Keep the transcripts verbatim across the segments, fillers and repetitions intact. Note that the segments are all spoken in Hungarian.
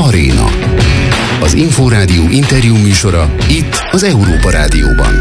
Aréna. Az Inforádió interjú műsora itt az Európa Rádióban.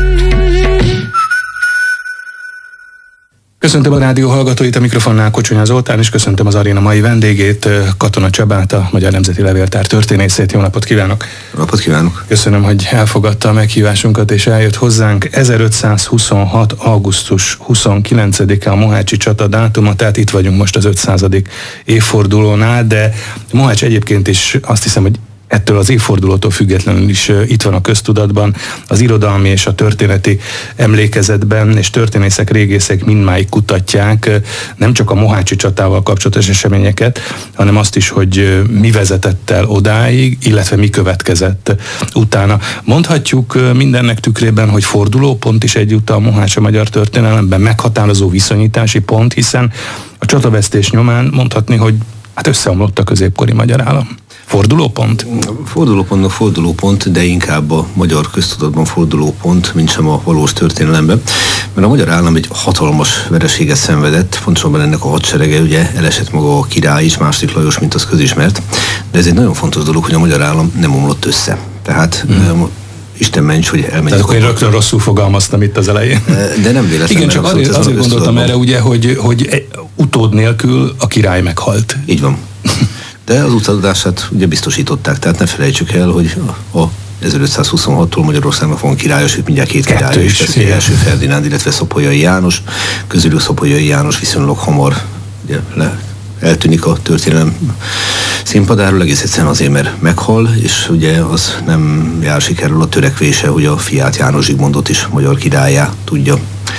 Köszöntöm a rádió hallgatóit, a mikrofonnál Kocsonya Zoltán, és köszöntöm az Aréna mai vendégét, Katona Csabát, a Magyar Nemzeti Levéltár történészét. Jó napot kívánok! Jó napot kívánok! Köszönöm, hogy elfogadta a meghívásunkat, és eljött hozzánk. ezerötszázhuszonhat. augusztus huszonkilencedike a Mohácsi csata dátuma, tehát itt vagyunk most az ötszázadik évfordulónál, de Mohács egyébként is azt hiszem, hogy ettől az évfordulótól függetlenül is itt van a köztudatban, az irodalmi és a történeti emlékezetben, és történészek, régészek mindmáig kutatják nem csak a Mohácsi csatával kapcsolatos eseményeket, hanem azt is, hogy mi vezetett el odáig, illetve mi következett utána. Mondhatjuk mindennek tükrében, hogy fordulópont is egyúttal a Mohács a magyar történelemben, meghatározó viszonyítási pont, hiszen a csatavesztés nyomán mondhatni, hogy hát összeomlott a középkori magyar állam. Fordulópont? Fordulópontnak fordulópont, de inkább a magyar köztudatban fordulópont, mint sem a valós történelemben. Mert a magyar állam egy hatalmas vereséget szenvedett, pontosabban ennek a hadserege, ugye elesett maga a király is, második Lajos, mint az közismert. De ez egy nagyon fontos dolog, hogy a magyar állam nem omlott össze. Tehát hmm. Isten ments, hogy elmegyek. Tehát akkor én rögtön rosszul fogalmaztam itt az elején. De nem véletlenül. Igen, csak azért, azért gondoltam erre, ugye, hogy, hogy utód nélkül a király meghalt. Így van. De az utadását ugye biztosították, tehát ne felejtsük el, hogy a ezerötszázhuszonhattól Magyarországnak van királya, sőt mindjárt két király is, teszi, első Ferdinánd, illetve Szopolyai János. Közülük Szopolyai János viszonylag hamar ugye, le, eltűnik a történelem színpadáról, egész egyszerűen azért, mert meghal, és ugye az nem jár sikerül a törekvése, hogy a fiát, János Zsigmondot is magyar királlyá tudja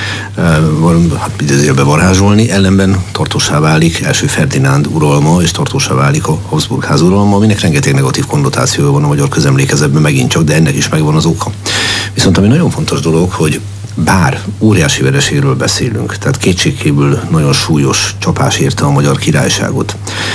hát idézőjelbe varázsolni, ellenben tartósá válik első Ferdinánd uralma, és tartósá válik a Habsburg ház uralma, aminek rengeteg negatív konnotációja van a magyar közemlékezetben megint csak, de ennek is megvan az oka. Viszont ami nagyon fontos dolog, hogy bár óriási vereségről beszélünk, tehát kétségkívül nagyon súlyos csapás érte a magyar királyságot,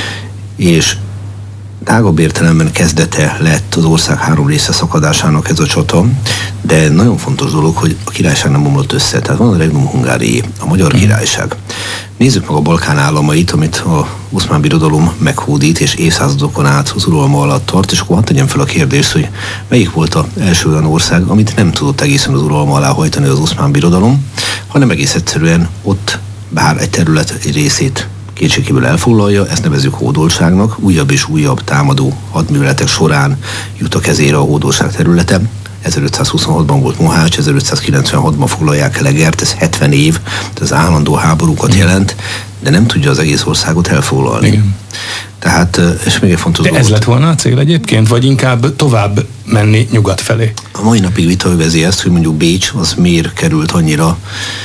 és tágabb értelemben kezdete lett az ország három része szakadásának ez a csata, de nagyon fontos dolog, hogy a királyság nem omlott össze. Tehát van a Regnum Hungariae, a magyar királyság. Nézzük meg a Balkán államait, amit a Oszmán Birodalom meghódít, és évszázadokon át az uralma alatt tart, és akkor hadd tegyem fel a kérdést, hogy melyik volt az első olyan ország, amit nem tudott egészen az uralma alá hajtani az Oszmán Birodalom, hanem egész egyszerűen ott bár egy terület egy részét kétségkívül elfoglalja, ezt nevezzük hódoltságnak, újabb és újabb támadó hadműveletek során jut a kezére a hódoltság területe. ezerötszázhuszonhatban volt Mohács, ezerötszázkilencvenhatban foglalják el Egert, ez hetven év, ez állandó háborúkat jelent, de nem tudja az egész országot elfoglalni. Igen. Tehát, és még egy fontos de dolgot. Ez lett volna a cél egyébként, vagy inkább tovább menni nyugat felé? A mai napig vita övezi ezt, hogy mondjuk Bécs az miért került annyira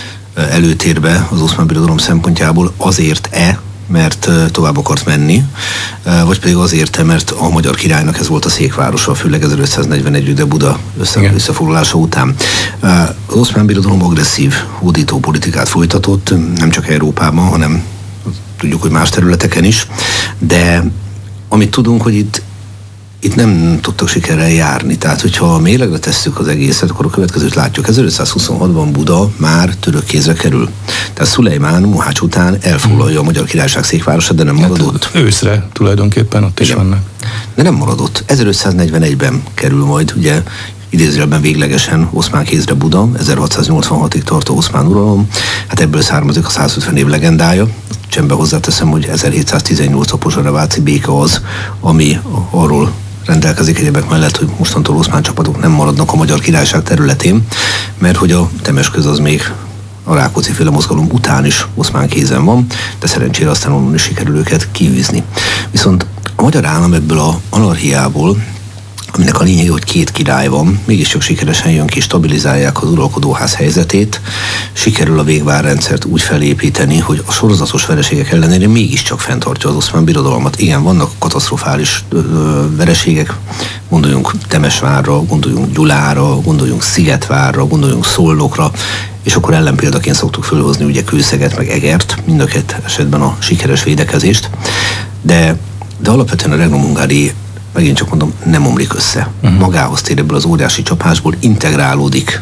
előtérbe az Oszmán Birodalom szempontjából, azért-e, mert tovább akart menni, vagy pedig azért-e, mert a magyar királynak ez volt a székvárosa, főleg ezerötszáznegyvenegy de Buda össze, összefoglalása után. Az Oszmán Birodalom agresszív hódító politikát folytatott, nem csak Európában, hanem tudjuk, hogy más területeken is, de amit tudunk, hogy itt Itt nem tudtak sikerrel járni. Tehát, hogyha mérlegre tesszük az egészet, akkor a következőt látjuk. ezerötszázhuszonhatban Buda már török kézre kerül. Tehát Szulejmán Mohács után elfoglalja a magyar királyság székvárosát, de nem maradott. Hát, őszre tulajdonképpen ott is vannak. De nem maradott. ezerötszáznegyvenegyben kerül majd, ugye, idézőjelben véglegesen oszmán kézre Buda, ezerhatszáznyolcvanhatig tartó oszmán uralom. Hát ebből származik a százötven év legendája. Csembe hozzáteszem, hogy ezerhétszáztizennyolc a pozsaraváci béke az, ami arról rendelkezik egyebek mellett, hogy mostantól oszmán csapatok nem maradnak a magyar királyság területén, mert hogy a Temesköz az még a Rákóczi-féle mozgalom után is oszmán kézen van, de szerencsére aztán onnan is sikerül őket kiűzni. Viszont a magyar állam ebből a anarchiából, aminek a lényege, hogy két király van, mégiscsak sikeresen jön ki, stabilizálják az uralkodóház helyzetét, sikerül a végvárrendszert úgy felépíteni, hogy a sorozatos vereségek ellenére mégiscsak fenntartja az Oszmán Birodalmat. Igen, vannak katasztrofális ö, vereségek, gondoljunk Temesvárra, gondoljunk Gyulára, gondoljunk Szigetvárra, gondoljunk Szolnokra, és akkor ellenpéldaként szoktuk fölhozni ugye Kőszeget meg Egert, mind a két esetben a sikeres védekezést, de, de alapvetően a Regnum Hungariae, megint csak mondom, nem omlik össze. Uh-huh. Magához tér ebből az óriási csapásból, integrálódik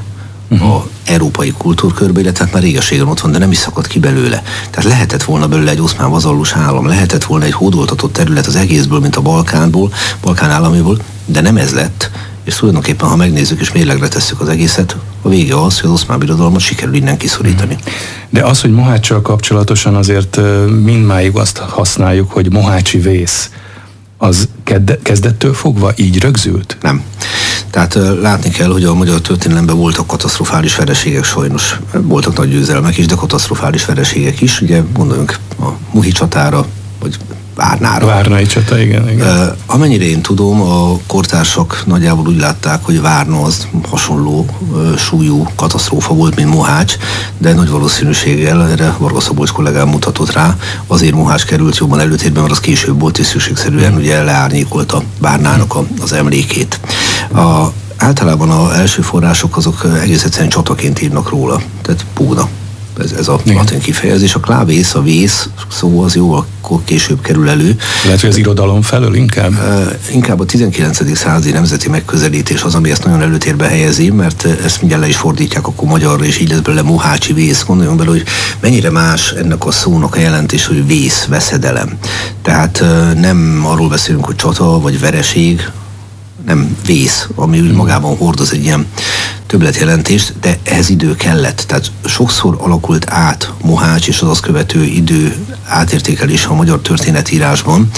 uh-huh. a európai kultúrkörbe, illetve már régeségen ott van, de nem is szakadt ki belőle. Tehát lehetett volna belőle egy oszmán vazallus állam, lehetett volna egy hódoltatott terület az egészből, mint a Balkánból, Balkán államiból, de nem ez lett. És tulajdonképpen, ha megnézzük és mérlegre tesszük az egészet, a vége az, hogy az oszmán birodalmat sikerül innen kiszorítani. De az, hogy Moháccsal kapcsolatosan azért mindmáig azt használjuk, hogy mohácsi vész, az kezdettől fogva így rögzült? Nem. Tehát látni kell, hogy a magyar történelemben voltak katasztrofális vereségek sajnos. Voltak nagy győzelmek is, de katasztrofális vereségek is. Ugye gondoljunk a Muhi csatára, vagy Várnára. Várnai csata, igen, igen. Uh, amennyire én tudom, a kortársak nagyjából úgy látták, hogy Várna az hasonló uh, súlyú katasztrófa volt, mint Mohács, de nagy valószínűséggel, erre Varga Szabolcs kollégám mutatott rá, azért Mohács került jobban előtérben, mert az később volt, és szükségszerűen ugye leárnyékolta Várnának a, az emlékét. A, általában az első források azok egész egyszerűen csataként írnak róla, tehát Púna. Ez, ez a latin kifejezés. A klávész, a vész szó az jóval később kerül elő. Lehet, hogy az irodalom felől inkább? Uh, inkább a tizenkilencedik századi nemzeti megközelítés az, ami ezt nagyon előtérbe helyezi, mert ezt mindjárt le is fordítják akkor magyarra, és így lesz belőle mohácsi vész. Gondoljon bele, hogy mennyire más ennek a szónak a jelentés, hogy vész, veszedelem. Tehát uh, nem arról beszélünk, hogy csata vagy vereség, nem vész, ami úgy magában hordoz egy ilyen többletjelentést, de ehhez idő kellett. Tehát sokszor alakult át Mohács és az azt követő idő átértékelése a magyar történetírásban.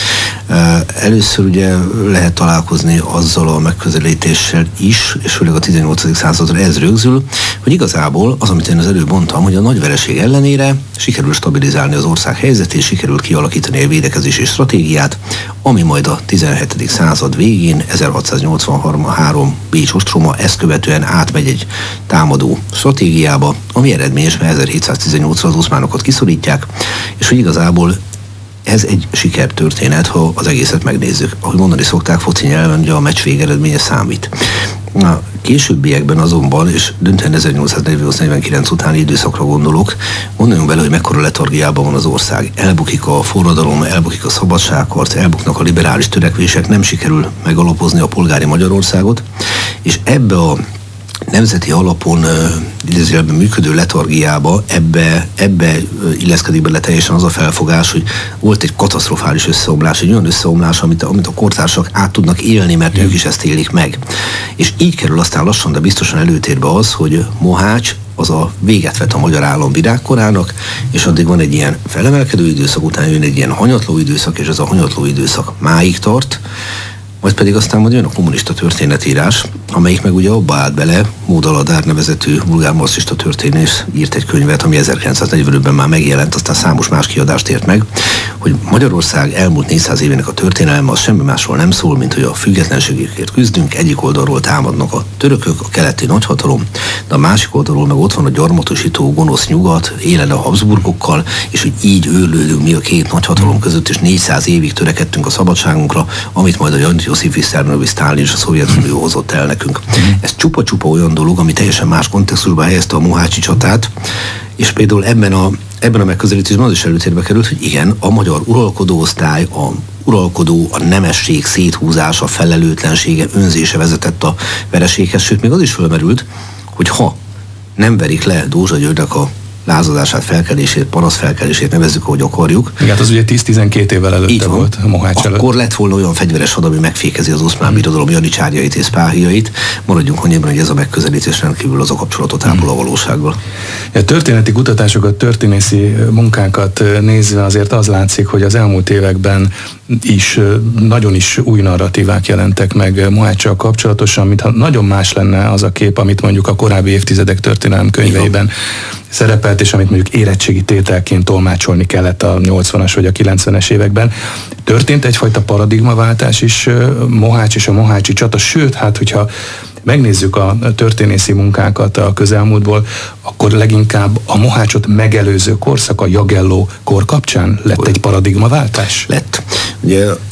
Először ugye lehet találkozni azzal a megközelítéssel is, és főleg a tizennyolcadik századra ez rögzül, hogy igazából az, amit én az előbb mondtam, hogy a nagy vereség ellenére sikerül stabilizálni az ország helyzetét, sikerül kialakítani egy védekezési stratégiát, ami majd a tizenhetedik század végén, ezerhatszáznyolcvanhárom Bécs ostroma, ezt követően átmegy egy támadó stratégiába, ami eredményesen ezerhétszáztizennyolcra az oszmánokat kiszorítják, és hogy igazából ez egy sikertörténet, ha az egészet megnézzük. Ahogy mondani szokták foci nyelven, ugye a meccs végeredménye számít. Na, későbbiekben azonban, és döntően ezernyolcszáznegyvennyolc negyvenkilenc utáni időszakra gondolok, gondoljunk bele, hogy mekkora letargiában van az ország. Elbukik a forradalom, elbukik a szabadságharc, elbuknak a liberális törekvések, nem sikerül megalapozni a polgári Magyarországot, és ebbe a nemzeti alapon idézőjelben működő letargiába, ebbe, ebbe illeszkedik bele teljesen az a felfogás, hogy volt egy katasztrofális összeomlás, egy olyan összeomlás, amit, amit a kortársak át tudnak élni, mert ők is ezt élik meg. És így kerül aztán lassan, de biztosan előtérbe az, hogy Mohács az a véget vet a magyar állam virágkorának, és addig van egy ilyen felemelkedő időszak, után jön egy ilyen hanyatló időszak, és ez a hanyatló időszak máig tart, majd pedig aztán majd jön a kommunista történetírás, amelyik meg ugye abba állt bele, Mód Aladár nevezetű bulgár marxista történész írt egy könyvet, ami ezerkilencszáznegyvenötben már megjelent, aztán számos más kiadást ért meg, hogy Magyarország elmúlt négyszáz évének a történelme az semmi másról nem szól, mint hogy a függetlenségükért küzdünk, egyik oldalról támadnak a törökök, a keleti nagyhatalom, de a másik oldalról meg ott van a gyarmatosító gonosz nyugat, élen a Habsburgokkal, és hogy így őrlődünk mi a két nagyhatalom között, és négyszáz évig törekedtünk a szabadságunkra, amit majd a Josif Vissarionovics Sztálin és a Szovjetunió hozott el nekünk. Ez csupa-csupa olyan dolog, ami teljesen más kontextusba helyezte a mohácsi csatát, és például ebben a, ebben a megközelítésben az is előtérbe került, hogy igen, a magyar uralkodóosztály, a uralkodó, a nemesség széthúzása, felelőtlensége, önzése vezetett a vereséghez, sőt még az is fölmerült, hogy ha nem verik le Dózsa Györgynek a lázadását, felkelését, parasztfelkelését, nevezzük, ahogy akarjuk. Igen, az ugye tíz-tizenkét évvel előtte volt a Mohács előtt. Akkor lett volna olyan fegyveres had, ami megfékezi az oszmán birodalom janicsárjait és spáhiait. Maradjunk annyiban, hogy ez a megközelítés rendkívül az a kapcsolatot ápol a valósággal. A történeti kutatásokat, történészi munkákat nézve azért az látszik, hogy az elmúlt években is nagyon is új narratívák jelentek meg Moháccsal kapcsolatosan, mintha nagyon más lenne az a kép, amit mondjuk a korábbi évtizedek történelem könyveiben szerepelt, és amit mondjuk érettségi tételként tolmácsolni kellett a nyolcvanas vagy a kilencvenes években. Történt egyfajta paradigmaváltás is Mohács és a mohácsi csata, sőt, hát hogyha megnézzük a történészi munkákat a közelmúltból, akkor leginkább a Mohácsot megelőző korszak, a Jagelló kor kapcsán lett egy paradigmaváltás? Lett. Ugye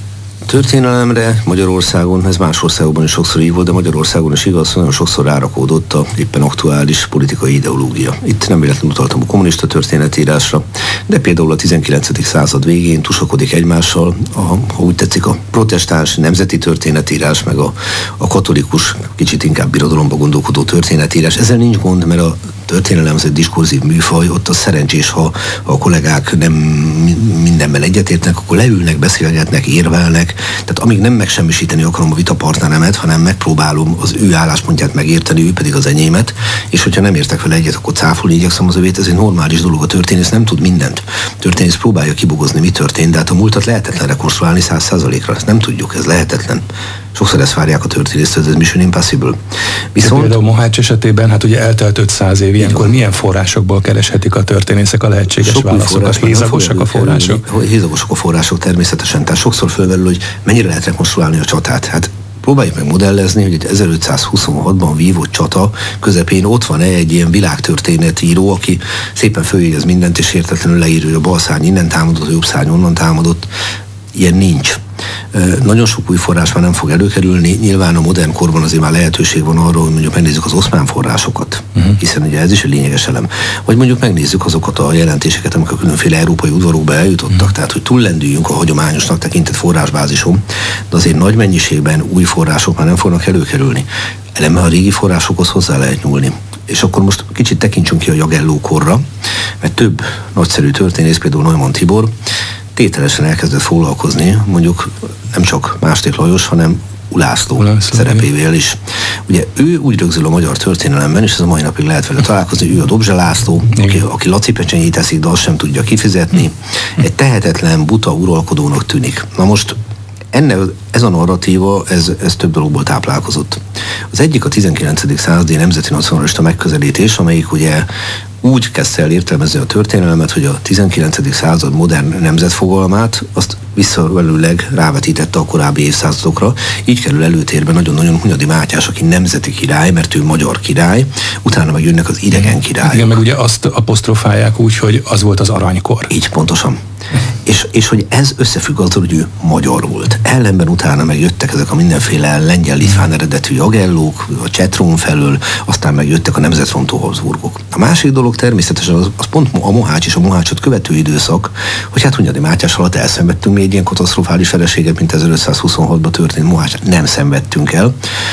történelemre Magyarországon, ez más országokban is sokszor így volt, de Magyarországon is igaz, nagyon sokszor rárakódott a éppen aktuális politikai ideológia. Itt nem véletlenül utaltam a kommunista történetírásra, de például a tizenkilencedik század végén tusakodik egymással, a, ha úgy tetszik, a protestáns nemzeti történetírás, meg a, a katolikus, kicsit inkább birodalomba gondolkodó történetírás. Ezzel nincs gond, mert a történelem az egy diskurzív műfaj, ott az szerencsés, ha, ha a kollégák nem mindenben egyetértnek, akkor leülnek, beszélgetnek, érvelnek. Tehát amíg nem megsemmisíteni akarom a vitapartneremet, hanem megpróbálom az ő álláspontját megérteni, ő pedig az enyémet, és hogyha nem értek vele egyet, akkor cáfolni igyekszem az övét. Ez egy normális dolog, a történész nem tud mindent. A történész próbálja kibogozni, mi történt, de hát a múltat lehetetlen rekonstruálni száz százalékra. Ezt nem tudjuk, ez lehetetlen. Sokszor ezt várják a történészt, ez Mission Impossible. Viszont... Például Mohács esetében, hát ugye eltelt ötszáz év, ilyenkor milyen forrásokból kereshetik a történészek a lehetséges sok válaszokat? Hézagosak a források? Hézagosak a források természetesen. Tehát sokszor fölmerül, hogy mennyire lehet rekonstruálni a csatát. Hát próbáljuk meg modellezni, hogy egy ezerötszázhuszonhatban vívott csata közepén ott van egy ilyen világtörténetíró, aki szépen följegyez mindent, és értetlenül leírja, hogy a bal szárny innen támadott, a jobb szárny onnan támadott. Ilyen nincs. Nagyon sok új forrás már nem fog előkerülni. Nyilván a modern korban azért már lehetőség van arra, hogy mondjuk megnézzük az oszmán forrásokat, uh-huh. hiszen ugye ez is egy lényeges elem. Vagy mondjuk megnézzük azokat a jelentéseket, amik a különféle európai udvarokba eljutottak, uh-huh. tehát hogy túllendüljünk a hagyományosnak tekintett forrásbázison, de azért nagy mennyiségben új források már nem fognak előkerülni. Eleme a régi forrásokhoz hozzá lehet nyúlni. És akkor most kicsit tekintsünk ki a Jagelló korra, mert több nagyszerű történész, például Neumann Tibor, tételesen elkezdett foglalkozni, mondjuk nem csak Mástét Lajos, hanem Ulászló, Ulászló szerepével is. Ugye ő úgy rögzül a magyar történelemben, és ez a mai napig lehet vele találkozni, ő a Dobzsa László, aki, aki Laci pecsenyét eszik, de azt sem tudja kifizetni. Egy tehetetlen, buta uralkodónak tűnik. Na most ennek, ez a narratíva, ez, ez több dologból táplálkozott. Az egyik a tizenkilencedik századi nemzeti nacionalista megközelítés, amelyik ugye úgy kezdte el értelmezni a történelmet, hogy a tizenkilencedik század modern nemzetfogalmát azt visszavelőleg rávetítette a korábbi évszázadokra. Így kerül előtérbe nagyon-nagyon Hunyadi Mátyás, aki nemzeti király, mert ő magyar király, utána meg jönnek az idegen királyok. Igen, meg ugye azt apostrofálják úgy, hogy az volt az aranykor. Így pontosan. És, és hogy ez összefügg azzal, hogy ő magyar volt. Ellenben utána meg jöttek ezek a mindenféle lengyel-litván eredetű Jagellók, a Csetrón felől, aztán meg jöttek a nemzetrontó Habsburgok. A másik dolog természetesen az, az pont a Mohács és a Mohácsot követő időszak, hogy hát Hunyadi Mátyás alatt elszenvedtünk még egy ilyen katasztrofális vereséget, mint ezerötszázhuszonhatban történt Mohács. Nem szenvedtünk el.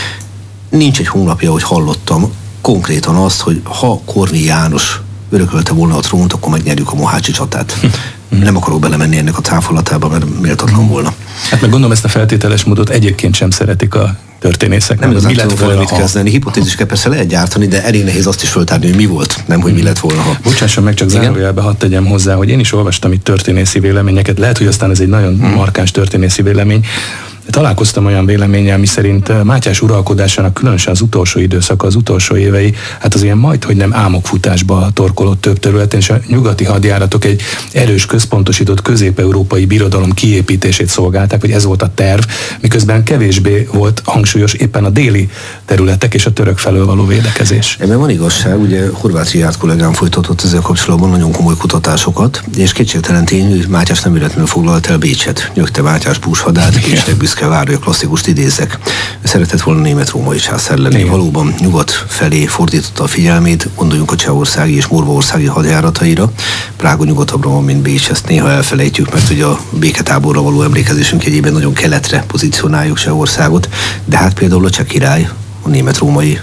Nincs egy hónapja, hogy hallottam konkrétan azt, hogy ha Korvin János örökölte volna a trónt, akkor megnyerjük a mohácsi csatát. Nem akarok belemenni ennek a cáfolatába, mert méltatlan volna. Hát meg gondolom, ezt a feltételes módot egyébként sem szeretik a történészek. Nem igazán tudom volna mit kezdeni. Hipotéziseket persze lehet gyártani, de elég nehéz azt is föltárni, hogy mi volt, nem hogy mi lett volna. Ha... Bocsásson meg, csak zárójelbe hadd tegyem hozzá, hogy én is olvastam itt történészi véleményeket. Lehet, hogy aztán ez egy nagyon hmm. markáns történészi vélemény. Találkoztam olyan véleménnyel, miszerint Mátyás uralkodásának különösen az utolsó időszaka, az utolsó évei, hát az ilyen majd, hogy nem álmokfutásba torkolott több területen, és a nyugati hadjáratok egy erős, központosított közép-európai birodalom kiépítését szolgálták, hogy ez volt a terv, miközben kevésbé volt hangsúlyos éppen a déli területek és a török felől való védekezés. Ebben van igazság, ugye Horváth Richárd kollégám folytatott ezzel kapcsolatban nagyon komoly kutatásokat, és kétségtelen tény, hogy Mátyás nem véletlenül foglalt el Bécset, nyögte Mátyás búshadát, és büszke várja, hogy klasszikust idézek. Szeretett volna német-római császár lenni. Igen. Valóban nyugat felé fordította a figyelmét, gondoljunk a csehországi és morvaországi hadjárataira. Prága nyugatabbra van, mint Bécs, ezt néha elfelejtjük, mert ugye a béketáborra való emlékezésünk egyében nagyon keletre pozícionáljuk Csehországot, de hát például a cseh király, a német-római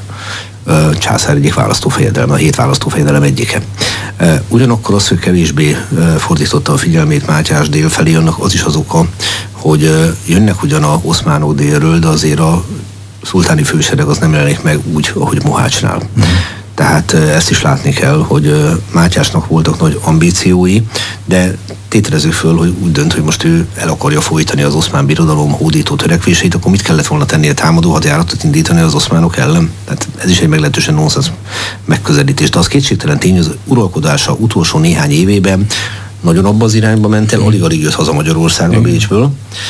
császár egyik választófejedelme, a hét választófejedelem egyike. Ugyanakkor az, hogy kevésbé fordította a figyelmét Mátyás dél felé, annak az is az oka, hogy jönnek ugyan a oszmánok délről, de azért a szultáni fősereg az nem jelenik meg úgy, ahogy Mohácsnál. Mm. Tehát ezt is látni kell, hogy Mátyásnak voltak nagy ambíciói, de tételezzük föl, hogy úgy dönt, hogy most ő el akarja folytani az oszmán birodalom hódító törekvéseit, akkor mit kellett volna tennie? Támadó hadjáratot indítani az oszmánok ellen? Tehát ez is egy meglehetősen nonsens megközelítés. De az kétségtelen tény, az uralkodása utolsó néhány évében nagyon abba az irányba ment el, alig-alig jött haza Magyarországra Bécsből.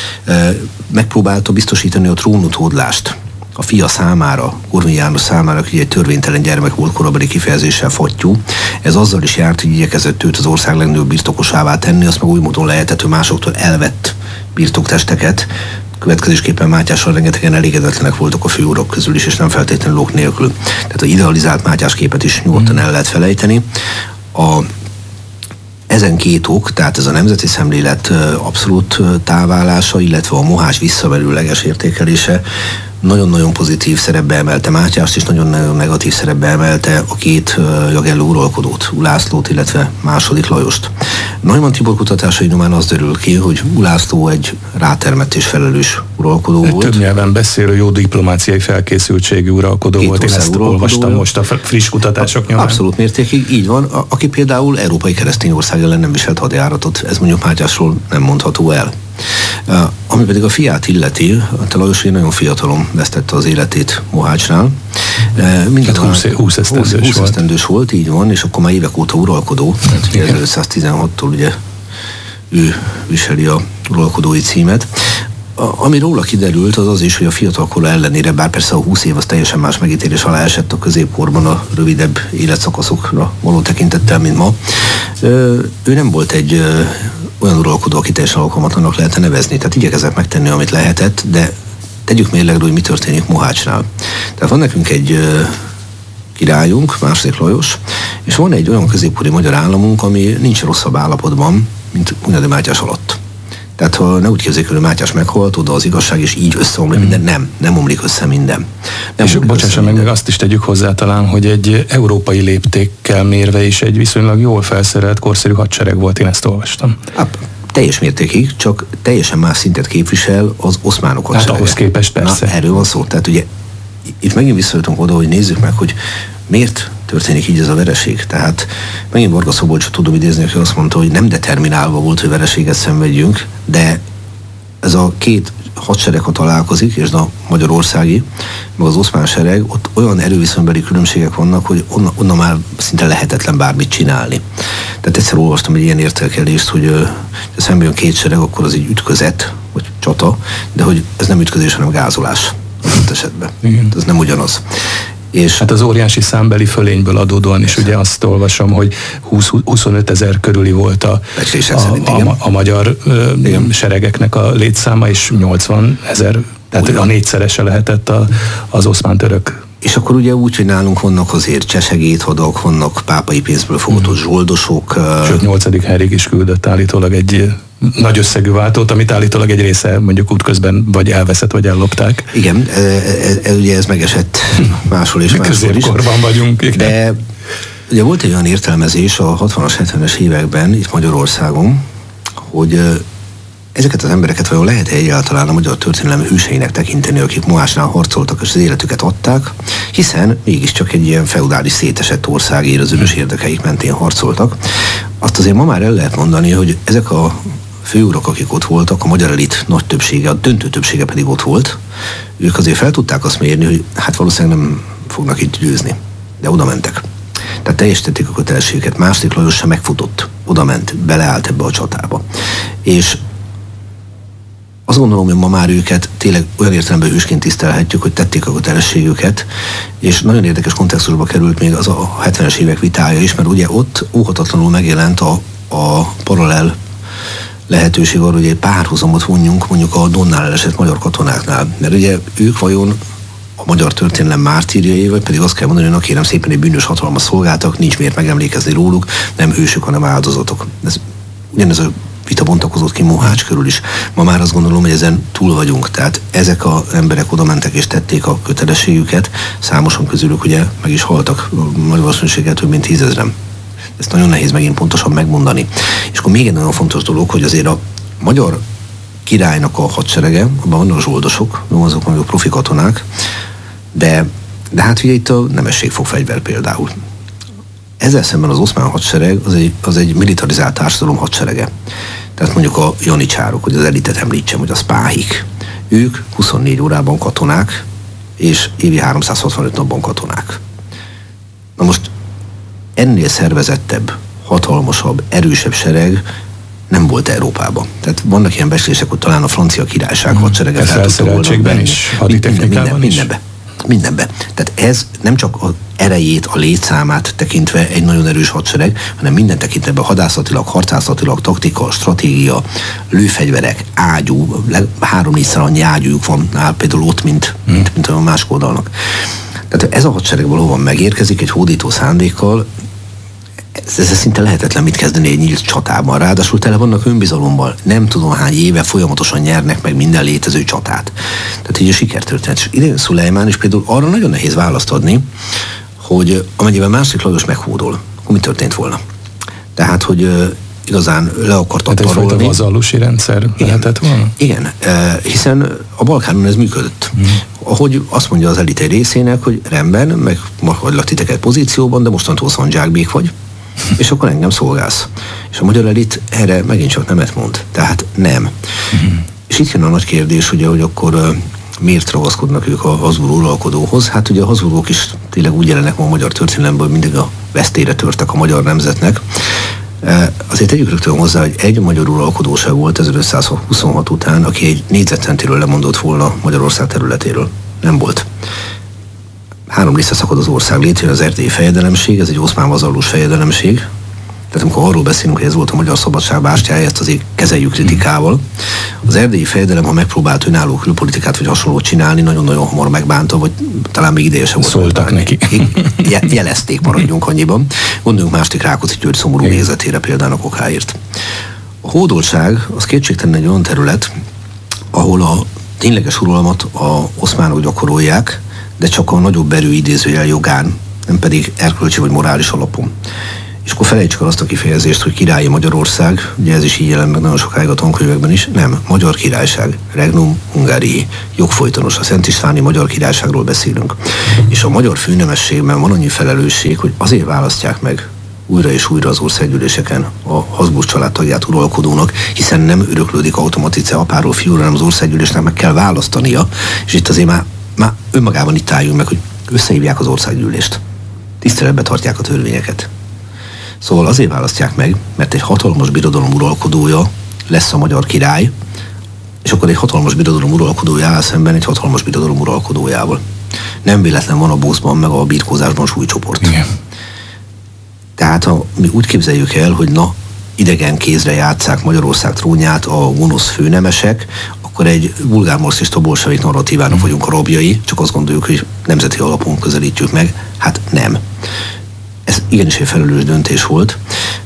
Megpróbálta biztosítani a trónutódlást a fia számára, Korvin János számára, aki egy törvénytelen gyermek volt, korabeli kifejezéssel fattyú. Ez azzal is járt, hogy igyekezett őt az ország legnagyobb birtokosává tenni, azt meg új módon lehetett, hogy másoktól elvett birtoktesteket következésképpen Mátyással rengetegen elégedetlenek voltak a főurak közül is, és nem feltétlenül ok nélkül. Tehát az idealizált Mátyás képet is nyugodtan el lehet felejteni. A, ezen két ok, tehát ez a nemzeti szemlélet abszolút táválása, illetve a Mohács visszaverőleges értékelése nagyon-nagyon pozitív szerepbe emelte Mátyást, és nagyon-nagyon negatív szerepbe emelte a két Jagelló uralkodót, Ulászlót, illetve második Lajost. Neumann Tibor kutatásai nyomán az derül ki, hogy Ulászló egy rátermett és felelős uralkodó egy volt. Több nyelven beszélő, jó diplomáciai felkészültségű uralkodó két volt. Én ezt olvastam most a friss kutatások nyomán. Abszolút mértékig, így van. A, aki például európai keresztény ország ellen nem viselt hadjáratot, ez mondjuk Mátyásról nem mondható el. Uh, ami pedig a fiát illeti, a Lajos nagyon fiatalon vesztette az életét Mohácsnál. Uh, hát húsz esztendős volt. esztendős volt, így van, és akkor már évek óta uralkodó, tehát ezerötszáztizenhattól ugye ő viseli a uralkodói címet. A, ami róla kiderült, az az is, hogy a fiatalkora ellenére, bár persze a húsz év az teljesen más megítélés alá esett a középkorban a rövidebb életszakaszokra való tekintettel, mint ma. Ő nem volt egy olyan uralkodó, aki teljesen alkalmatlanak lehetne nevezni. Tehát igyekezett megtenni, amit lehetett, de tegyük mérlegre, hogy mi történik Mohácsnál. Tehát van nekünk egy királyunk, második Lajos, és van egy olyan középkori magyar államunk, ami nincs rosszabb állapotban, mint Hunyadi Mátyás alatt. Tehát ha ne úgy képzeljük, hogy Mátyás meghalt, oda az igazság, és így összeomlik minden. Nem, nem omlik össze minden. Nem és bocsássa meg, meg azt is tegyük hozzá talán, hogy egy európai léptékkel mérve is egy viszonylag jól felszerelt, korszerű hadsereg volt, én ezt olvastam. Hát, teljes mértékig, csak teljesen más szintet képvisel az oszmánok hadserege. Hát ahhoz képest persze. Na, erről van szó. Tehát ugye itt megint visszajöttünk oda, hogy nézzük meg, hogy miért történik így ez a vereség. Tehát megint Varga Szabolcsot tudom idézni, aki azt mondta, hogy nem determinálva volt, hogy vereséget szenvedjünk, de ez a két hadsereg, ha találkozik, és a magyarországi, meg az oszmán sereg, ott olyan erőviszonybeli különbségek vannak, hogy onnan, onnan már szinte lehetetlen bármit csinálni. Tehát egyszer olvastam egy ilyen értékelést, hogy ha szemben jön két sereg, akkor az egy ütközet, vagy csata, de hogy ez nem ütközés, hanem gázolás az esetben. Ez nem ugyanaz. És hát az óriási számbeli fölényből adódóan is ugye azt olvasom, hogy húsz-huszonöt ezer körüli volt a, a, szerint, a, a magyar ö, seregeknek a létszáma, és nyolcvan ezer, tehát ugyan. A négyszerese lehetett a, az oszmán-török. És akkor ugye úgy, hogy nálunk vannak azért csesegéthadak, vannak pápai pénzből fogatott zsoldosok. Sőt, nyolcadik Henrik is küldött állítólag egy nagy összegű váltót, amit állítólag egy része mondjuk útközben vagy elveszett, vagy ellopták. Igen, e, e, e, ugye ez megesett máshol és máshol is. Középkorban vagyunk. Igen. De ugye volt egy olyan értelmezés a hatvanas, hetvenes években itt Magyarországon, hogy ezeket az embereket vajon lehet egyáltalán a magyar történelem hűseinek tekinteni, akik Mohácsnál harcoltak és az életüket adták, hiszen mégiscsak egy ilyen feudális szétesett országért az önös érdekeik mentén harcoltak. Azt azért ma már el lehet mondani, hogy ezek a főurak, akik ott voltak, a magyar elit nagy többsége, a döntő többsége pedig ott volt, ők azért fel tudták azt mérni, hogy hát valószínűleg nem fognak itt győzni, de oda mentek. Tehát teljesítették a kötelességüket. Második Lajos sem megfutott, oda ment, beleállt ebbe a csatába. És azt gondolom, hogy ma már őket tényleg olyan értelemben hősként tisztelhetjük, hogy tették a kötelességüket, és nagyon érdekes kontextusba került még az a hetvenes évek vitája is, mert ugye ott óhatatlanul megjelent a, a paralel lehetőség arra, hogy egy párhuzamot vonjunk mondjuk a Donnál elesett magyar katonáknál. Mert ugye ők vajon a magyar történelem mártírjai, vagy pedig azt kell mondani, hogy na kérem szépen egy bűnös hatalmat szolgáltak, nincs miért megemlékezni róluk, nem hősök, hanem áldozatok. Ez, ugyanez a vita bontakozott ki Mohács körül is. Ma már azt gondolom, hogy ezen túl vagyunk. Tehát ezek az emberek oda mentek és tették a kötelességüket, számosan közülük ugye meg is haltak, nagy valószínűséggel több mint tízezren. Ezt nagyon nehéz megint pontosan megmondani. És akkor még egy nagyon fontos dolog, hogy azért a magyar királynak a hadserege, abban vannak zsoldosok, azok mondjuk profi katonák, de, de hát ugye itt a nemesség fog fegyver például. Ezzel szemben az oszmán hadsereg az egy, az egy militarizált társadalom hadserege. Tehát mondjuk a janicsárok, hogy az elitet említsem, hogy a spáhik. Ők huszonnégy órában katonák, és évi háromszázhatvanöt napban katonák. Na most ennél szervezettebb, hatalmasabb, erősebb sereg nem volt Európában. Tehát vannak ilyen becslések, hogy talán a francia királyság hadserege fel tudta volna benni. Is, minden, minden, mindenbe. Mindenbe. Tehát ez nem csak a erejét, a létszámát tekintve egy nagyon erős hadsereg, hanem minden tekintetben hadászatilag, harcászatilag, taktika, stratégia, lőfegyverek, ágyú, három-négyszer annyi ágyújuk van áll például ott, mint, hmm. mint, mint a másik oldalnak. Tehát ez a hadsereg valóban megérkezik egy hódító szándékkal, ez, ez szinte lehetetlen mit kezdeni egy nyílt csatában. Ráadásul tele vannak önbizalommal. Nem tudom hány éve folyamatosan nyernek meg minden létező csatát. Tehát így a sikertörténet. És idejön Szulejmán is például arra nagyon nehéz választ adni, hogy amennyiben másik Lajos meghódol, akkor mi történt volna? Tehát, hogy uh, igazán le akartak tarolni. Hát egyfajta vazallusi rendszer lehetett volna? Igen, uh, hiszen a Balkánon ez működött. Mm. Ahogy azt mondja az elit egy részének, hogy rendben, meg hagylak titeket pozícióban, de mostantól szandzsákbék vagy, és akkor engem szolgálsz. És a magyar elit erre megint csak nemet mond. Tehát nem. Mm. És itt jön a nagy kérdés, ugye, hogy akkor uh, miért ragaszkodnak ők a Habsburg uralkodóhoz? Hát ugye a Habsburgok is tényleg úgy jelennek ma a magyar történelemben, hogy mindig a vesztére törtek a magyar nemzetnek. Azért tegyük rögtön hozzá, hogy egy magyar uralkodó sem volt ezerötszázhuszonhat után, aki egy négyzetcentiről lemondott volna Magyarország területéről. Nem volt. Három része szakad az ország létrejön az erdélyi fejedelemség, ez egy oszmán vazallós fejedelemség. Tehát amikor arról beszélünk, hogy ez volt a magyar szabadság bástyája, ezt azért kezeljük kritikával. Az erdélyi fejedelem, ha megpróbált önálló külpolitikát vagy hasonlót csinálni, nagyon-nagyon hamar megbánta, vagy talán még ideje sem volt. Szóltak neki. Jelezték, maradjunk annyiban. Gondoljunk másik Rákóczi György szomorú nézetére példának okáért. A hódoltság az kétségtelen egy olyan terület, ahol a tényleges uralmat a oszmánok gyakorolják, de csak a nagyobb erő idézőjel jogán, nem pedig erkölcsi vagy morális alapon. És akkor felejtsük el azt a kifejezést, hogy királyi Magyarország, ugye ez is így jelent meg nagyon sokáig a tankönyvekben is, nem, Magyar Királyság, Regnum Hungárii, jogfolytonos, a Szent Istváni Magyar Királyságról beszélünk. És a magyar főnemességben van annyi felelősség, hogy azért választják meg újra és újra az országgyűléseken a Habsburg családtagját uralkodónak, hiszen nem öröklődik automatice apáról fiúra, hanem az országgyűlésnek meg kell választania, és itt azért már, már önmagában itt álljunk meg, hogy összehívják az országgyűlést. Tiszteletbe tartják a törvényeket. Szóval azért választják meg, mert egy hatalmas birodalom uralkodója lesz a magyar király, és akkor egy hatalmas birodalom uralkodója áll szemben egy hatalmas birodalom uralkodójával. Nem véletlen van a boszban, meg a birkózásban súlycsoport. Igen. Tehát ha mi úgy képzeljük el, hogy na, idegen kézre játsszák Magyarország trónját a gonosz főnemesek, akkor egy vulgármarxista bolsevik narratívának vagyunk a rabjai, csak azt gondoljuk, hogy nemzeti alapon közelítjük meg. Hát nem. Ez igenis egy felelős döntés volt.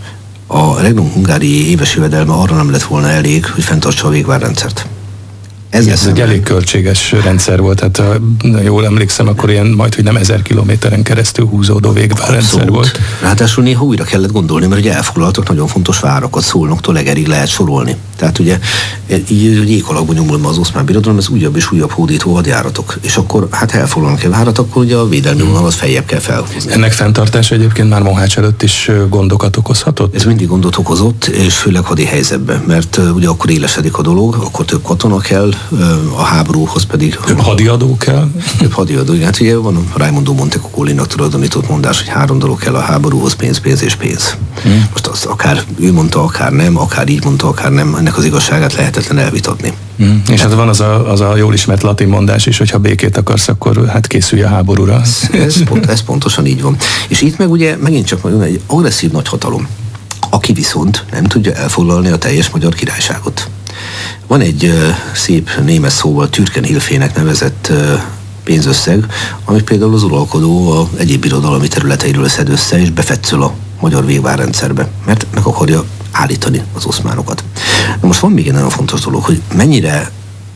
A Regnum Hungárii éves jövedelme arra nem lett volna elég, hogy fenntartsa a végvárrendszert. Ez, ez egy elég költséges rendszer volt, hát ha jól emlékszem, akkor ilyen majd, hogy nem ezer kilométeren keresztül húzódó végvárrendszer volt. Ráadásul néha újra kellett gondolni, mert ugye elfoglaltak nagyon fontos várakat, Szolnoktól Egerig lehet sorolni. Tehát ugye így jég alakban nyomul az oszmán birodalom, ez újabb és újabb hódító hadjáratok. És akkor hát ha elfoglalnak egy várat, akkor ugye a védelmi vonalat feljebb kell felhúzni. Ennek fenntartása egyébként már Mohács előtt is gondokat okozhatott? Ez mindig gondot okozott, és főleg hadi helyzetben, mert ugye akkor élesedik a dolog, akkor több katona kell, a háborúhoz pedig... Több hadiadó kell? Több hadiadó, igen. Hát ugye van a Raimondo Montecuccolinak tulajdonított mondás, hogy három dolog kell a háborúhoz, pénz, pénz és pénz. Hmm. Most azt akár ő mondta, akár nem, akár így mondta, akár nem, ennek az igazságát lehetetlen elvitatni. Hmm. És hát van az a, az a jól ismert latin mondás is, hogy ha békét akarsz, akkor hát készülj a háborúra. Ez, ez, pont, ez pontosan így van. És itt meg ugye megint csak egy agresszív nagyhatalom, aki viszont nem tudja elfoglalni a teljes magyar királyságot. Van egy uh, szép némes szóval Türkenhilfének nevezett uh, pénzösszeg, amit például az uralkodó a egyéb birodalmi területeiről szed össze, és befetszöl a magyar végvárrendszerbe, mert meg akarja állítani az oszmánokat. Na most van még egy nagyon fontos dolog, hogy mennyire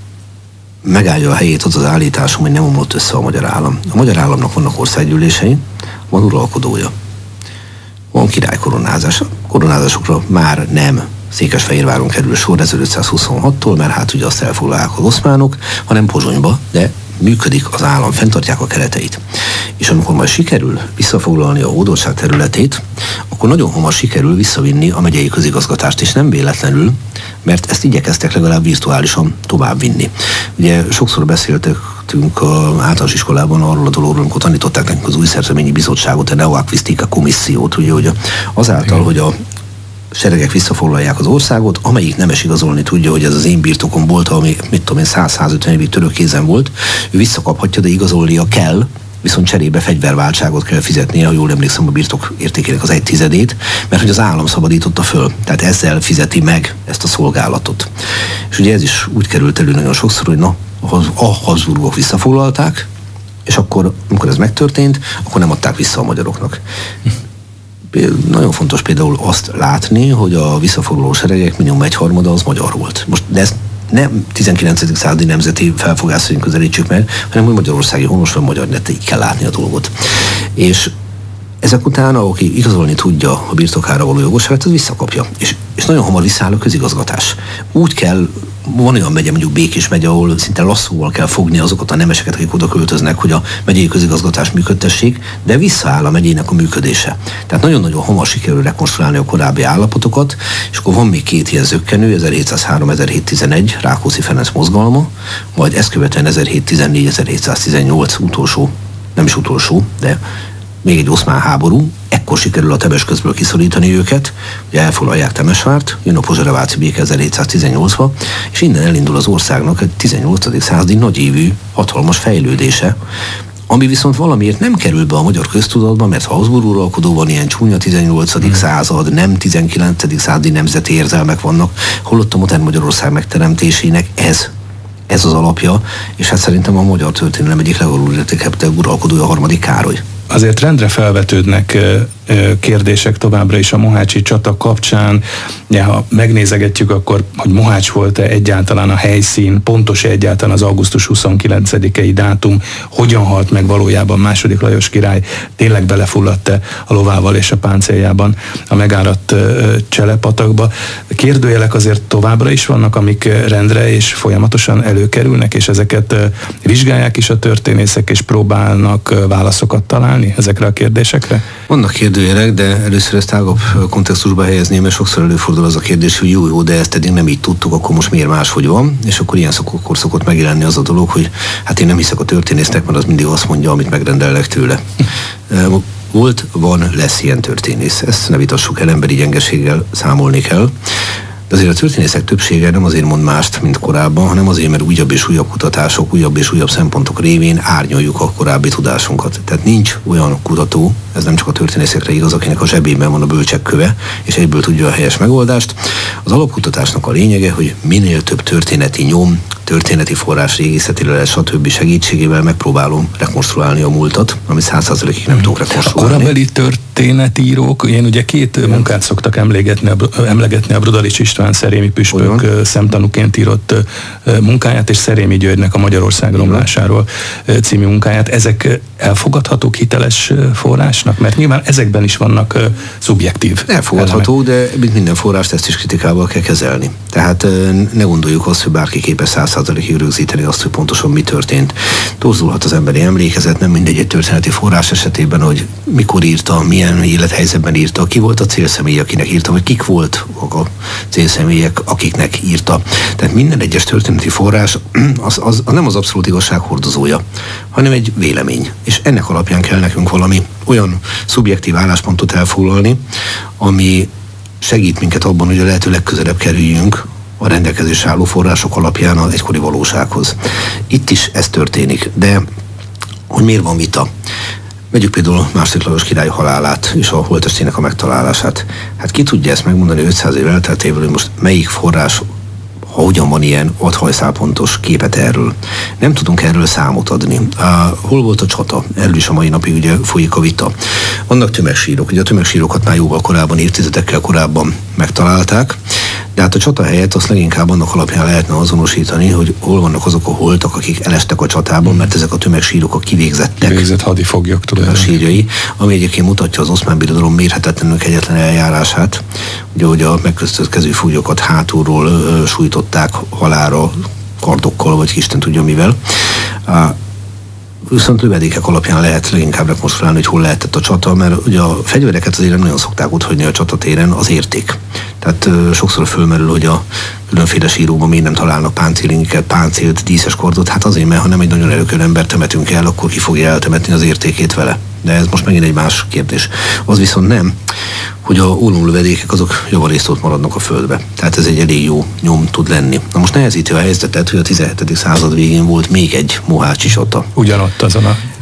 megállja a helyét az az állításom, hogy nem omlott össze a magyar állam. A magyar államnak vannak országgyűlései, van uralkodója, van királykoronázása. Koronázásokra már nem Székesfehérváron kerül sor ezerötszázhuszonhattól, mert hát ugye azt elfoglalják az oszmánok, hanem Pozsonyba, de működik az állam, fenntartják a kereteit. És amikor majd sikerül visszafoglalni a hódoltság területét, akkor nagyon hamar sikerül visszavinni a megyei közigazgatást, és nem véletlenül, mert ezt igyekeztek legalább virtuálisan továbbvinni. Ugye sokszor beszéltünk az általános iskolában arról a dologról, amikor tanították nekünk az új szerzeményi bizottságot, a Neoacquistica Commissiót, ugye, hogy azáltal, igen, hogy a seregek visszafoglalják az országot, amelyik nemes igazolni tudja, hogy ez az én birtokom volt, ami mit tudom én száz-százötven évig török kézen volt, ő visszakaphatja, de igazolnia kell, viszont cserébe fegyverváltságot kell fizetnie, ha jól emlékszem, a birtok értékének az egy tizedét, mert hogy az állam szabadította föl. Tehát ezzel fizeti meg ezt a szolgálatot. És ugye ez is úgy került elő nagyon sokszor, hogy na, a Habsburgok visszafoglalták, és akkor, amikor ez megtörtént, akkor nem adták vissza a magyaroknak. Nagyon fontos például azt látni, hogy a visszafoglaló seregek minimum egyharmada az magyar volt. Most de ezt nem tizenkilencedik századi nemzeti felfogásszerűen közelítsük meg, hanem hogy magyarországi honos vagy magyar, de így kell látni a dolgot. És ezek után, aki igazolni tudja a birtokára való jogosságot, az visszakapja. És, és nagyon hamar visszaáll a közigazgatás. Úgy kell, van olyan megye, mondjuk Békés megye, ahol szinte lasszóval kell fogni azokat a nemeseket, akik oda költöznek, hogy a megyei közigazgatás működtessék, de visszaáll a megyének a működése. Tehát nagyon-nagyon hamar sikerül rekonstruálni a korábbi állapotokat, és akkor van még két ilyen zökkenő, ezerhétszázhárom ezerhétszáztizenegy Rákóczi Ferenc mozgalma, majd ezt követően ezerhétszáztizennégy ezerhétszáztizennyolc utolsó, nem is utolsó, de még egy oszmán háború, ekkor sikerül a Tebesközből kiszorítani őket, ugye elfoglalják Temesvárt, jön a pozsereváci béke ezerhétszáztizennyolcban, és innen elindul az országnak egy tizennyolcadik századi nagyívű, hatalmas fejlődése, ami viszont valamiért nem kerül be a magyar köztudatba, mert Habsburg uralkodóban ilyen csúnya tizennyolcadik század, nem tizenkilencedik századi nemzeti érzelmek vannak, holott a modern Magyarország megteremtésének ez ez az alapja, és hát szerintem a magyar történelem egyik legalulértékeltebb uralkodója a harmadik Károly. Azért rendre felvetődnek kérdések továbbra is a mohácsi csata kapcsán. Ja, ha megnézegetjük, akkor, hogy Mohács volt-e egyáltalán a helyszín, pontos egyáltalán az augusztus huszonkilencedikei dátum, hogyan halt meg valójában második Lajos király, tényleg belefulladt-e a lovával és a páncéljában a megáradt Cselepatakba. Kérdőjelek azért továbbra is vannak, amik rendre és folyamatosan előkerülnek, és ezeket vizsgálják is a történészek, és próbálnak válaszokat találni ezekre a kérdésekre? Vannak kérdőjelek, de először ezt tágabb kontextusba helyezném, mert sokszor előfordul az a kérdés, hogy jó, jó, de ezt eddig nem így tudtuk, akkor most miért máshogy van, és akkor ilyen szokott, szokott megjelenni az a dolog, hogy hát én nem hiszek a történésznek, mert az mindig azt mondja, amit megrendellek tőle. Volt, van, lesz ilyen történész. Ezt ne vitassuk el, emberi gyengeséggel számolni kell. De azért a történészek többsége nem azért mond mást, mint korábban, hanem azért, mert újabb és újabb kutatások, újabb és újabb szempontok révén árnyoljuk a korábbi tudásunkat. Tehát nincs olyan kutató, ez nem csak a történészekre igaz, akinek a zsebében van a bölcsek köve, és egyből tudja a helyes megoldást. Az alapkutatásnak a lényege, hogy minél több történeti nyom, történeti forrás, régészeti lelet, stb. Segítségével megpróbálom rekonstruálni a múltat, amit száz százalékig nem tudok rekonstruálni. A korabeli történetírók, én ugye két Igen. munkát szoktak emlegetni a, emlegetni a Brodalics István Szerémi püspök szemtanúként írott munkáját, és Szerémi Györgynek a Magyarország romlásáról című munkáját. Ezek elfogadhatók hiteles forrásnak? Mert nyilván ezekben is vannak szubjektív Elfogadható, elemek. De mint minden forrást ezt is kritikával kell kezelni. Tehát ne gondoljuk azt, hogy bárki képes száz százalékig rögzíteni azt, hogy pontosan mi történt. Torzulhat az emberi emlékezet, nem mindegy egy történeti forrás esetében, hogy mikor írta, milyen élethelyzetben írta, ki volt a célszemély, akinek írta, vagy kik volt a célszemélyek, akiknek írta. Tehát minden egyes történeti forrás az, az, az nem az abszolút igazság hordozója, hanem egy vélemény. És ennek alapján kell nekünk valami olyan szubjektív álláspontot elfoglalni, ami segít minket abban, hogy a lehető legközelebb kerüljünk a rendelkezésre álló források alapján az egykori valósághoz. Itt is ez történik, de hogy miért van vita? Vegyük például második Lajos király halálát és a holttestének a megtalálását. Hát ki tudja ezt megmondani ötszáz év elteltével, hogy most melyik forrás, ha ugyan van ilyen hat hajszálpontos képet erről. Nem tudunk erről számot adni. Uh, hol volt a csata? Erről is a mai napig ugye folyik a vita. Vannak tömegsírok, ugye a tömegsírokat már jóval korábban, évtizedekkel korábban megtalálták, de hát a csata helyett azt leginkább annak alapján lehetne azonosítani, hogy hol vannak azok a holtak, akik elestek a csatában, mert ezek a tömegssírok a kivégzettek. Kivégzett hadifoglyok, a sírjai, ami egyébként mutatja az Oszmán Birodalom mérhetetlenül kegyetlen eljárását, ugye, hogy a megköztözkező foglyokat hátulról ö, sújtották halálra kardokkal, vagy Isten tudja mivel. Uh, Viszont lövedékek alapján lehet leginkább rekonstruálni, hogy hol lehetett a csata, mert ugye a fegyvereket azért nem nagyon szokták otthagyni a csatatéren, az érték. Tehát ö, sokszor fölmerül, hogy a különféle síróban miért nem találnak páncélinket, páncélt, díszes kardot, hát azért, mert ha nem egy nagyon előkelő embert temetünk el, akkor ki fogja eltemetni az értékét vele. De ez most megint egy más kérdés. Az viszont nem, hogy a ólomlövedékek azok javarészt ott maradnak a földbe. Tehát ez egy elég jó nyom tud lenni. Na most nehezíti a helyzetet, hogy a tizenhetedik század végén volt még egy mohácsi csata. Ugyanott azon a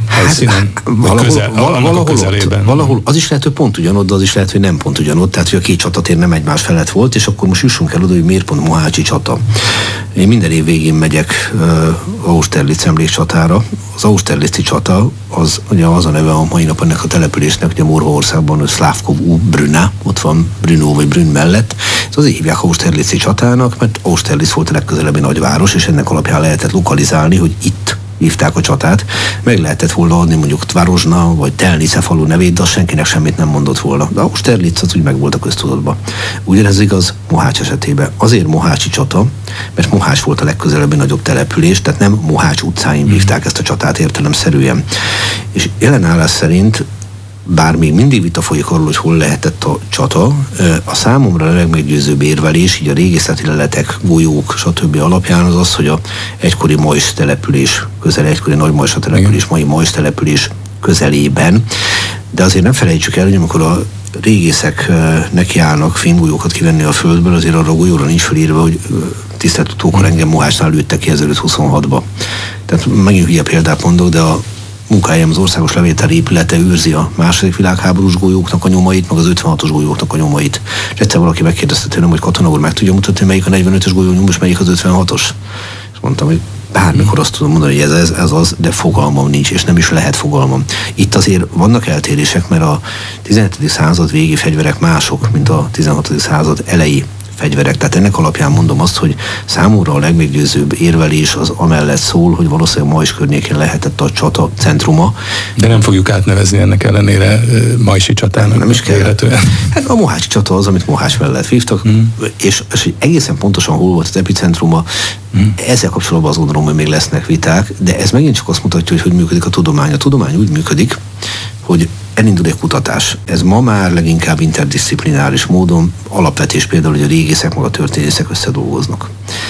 helyszínen, hát, valahol, közel, valahol, közelében. Ott, valahol, az is lehet, hogy pont ugyanott, de az is lehet, hogy nem pont ugyanott, tehát hogy a két csatatér nem egymás felett volt, és akkor most jussunk el oda, hogy miért pont Mohácsi csata. Én minden év végén megyek uh, Austerlitz emlékcsatára. Az Austerlitzi csata, az ugye az a neve a mai nap ennek a településnek, ugye Morvaországban, Szlávkov u Brünna, ott van Brno vagy Brünn mellett. Ez azért hívják Austerlitzi csatának, mert Austerlitz volt a legközelebbi nagyváros, és ennek alapján lehetett lokalizálni, hogy itt hívták a csatát. Meg lehetett volna adni mondjuk Tvarozsna vagy Telnice falu nevét, de az senkinek semmit nem mondott volna. De Austerlitz az úgy meg volt a köztudatban. Ugyanez igaz Mohács esetében. Azért Mohácsi csata, mert Mohács volt a legközelebbi nagyobb település, tehát nem Mohács utcáin hívták ezt a csatát értelemszerűen. És jelenállás szerint bár még mindig vita folyik arról, hogy hol lehetett a csata, a számomra a legmeggyőzőbb érvelés, így a régészeti leletek, golyók, stb. Alapján az az, hogy a egykori Majsz település közel, egykori Nagy Majsa település, mai Majsz település közelében, de azért nem felejtsük el, hogy amikor a régészek nekiállnak fénygolyókat kivenni a földből, azért arra a golyóra nincs felírva, hogy tisztelt utókor engem Mohácsnál lőttek ki ezerötszázhuszonhatba. Tehát megint hülye példát mondok, de a munkájám az országos levéltár épülete őrzi a második világháborús golyóknak a nyomait, meg az ötvenhatos golyóknak a nyomait. És egyszer valaki megkérdezte tőlem, hogy katona úr, meg tudja mutatni, melyik a negyvenötös golyó nyom, és melyik az ötvenhatos. És mondtam, hogy bármikor azt tudom mondani, hogy ez, ez, ez az, de fogalmam nincs, és nem is lehet fogalmam. Itt azért vannak eltérések, mert a tizenhetedik század végi fegyverek mások, mint a tizenhatodik század elejé fegyverek. Tehát ennek alapján mondom azt, hogy számomra a legmeggyőzőbb érvelés az amellett szól, hogy valószínűleg Majs környékén lehetett a csata centruma. De nem fogjuk átnevezni ennek ellenére Majsi csatának. Nem is kell. Hát a Mohácsi csata az, amit Mohács mellett hívtak, mm. és, és hogy egészen pontosan hol volt az epicentruma, mm. ezzel kapcsolatban azt gondolom, hogy még lesznek viták, de ez megint csak azt mutatja, hogy hogy működik a tudomány. A tudomány úgy működik, hogy elindul egy kutatás. Ez ma már leginkább interdisziplináris módon alapvetés például, hogy a régészek meg a történészek összedolgoznak.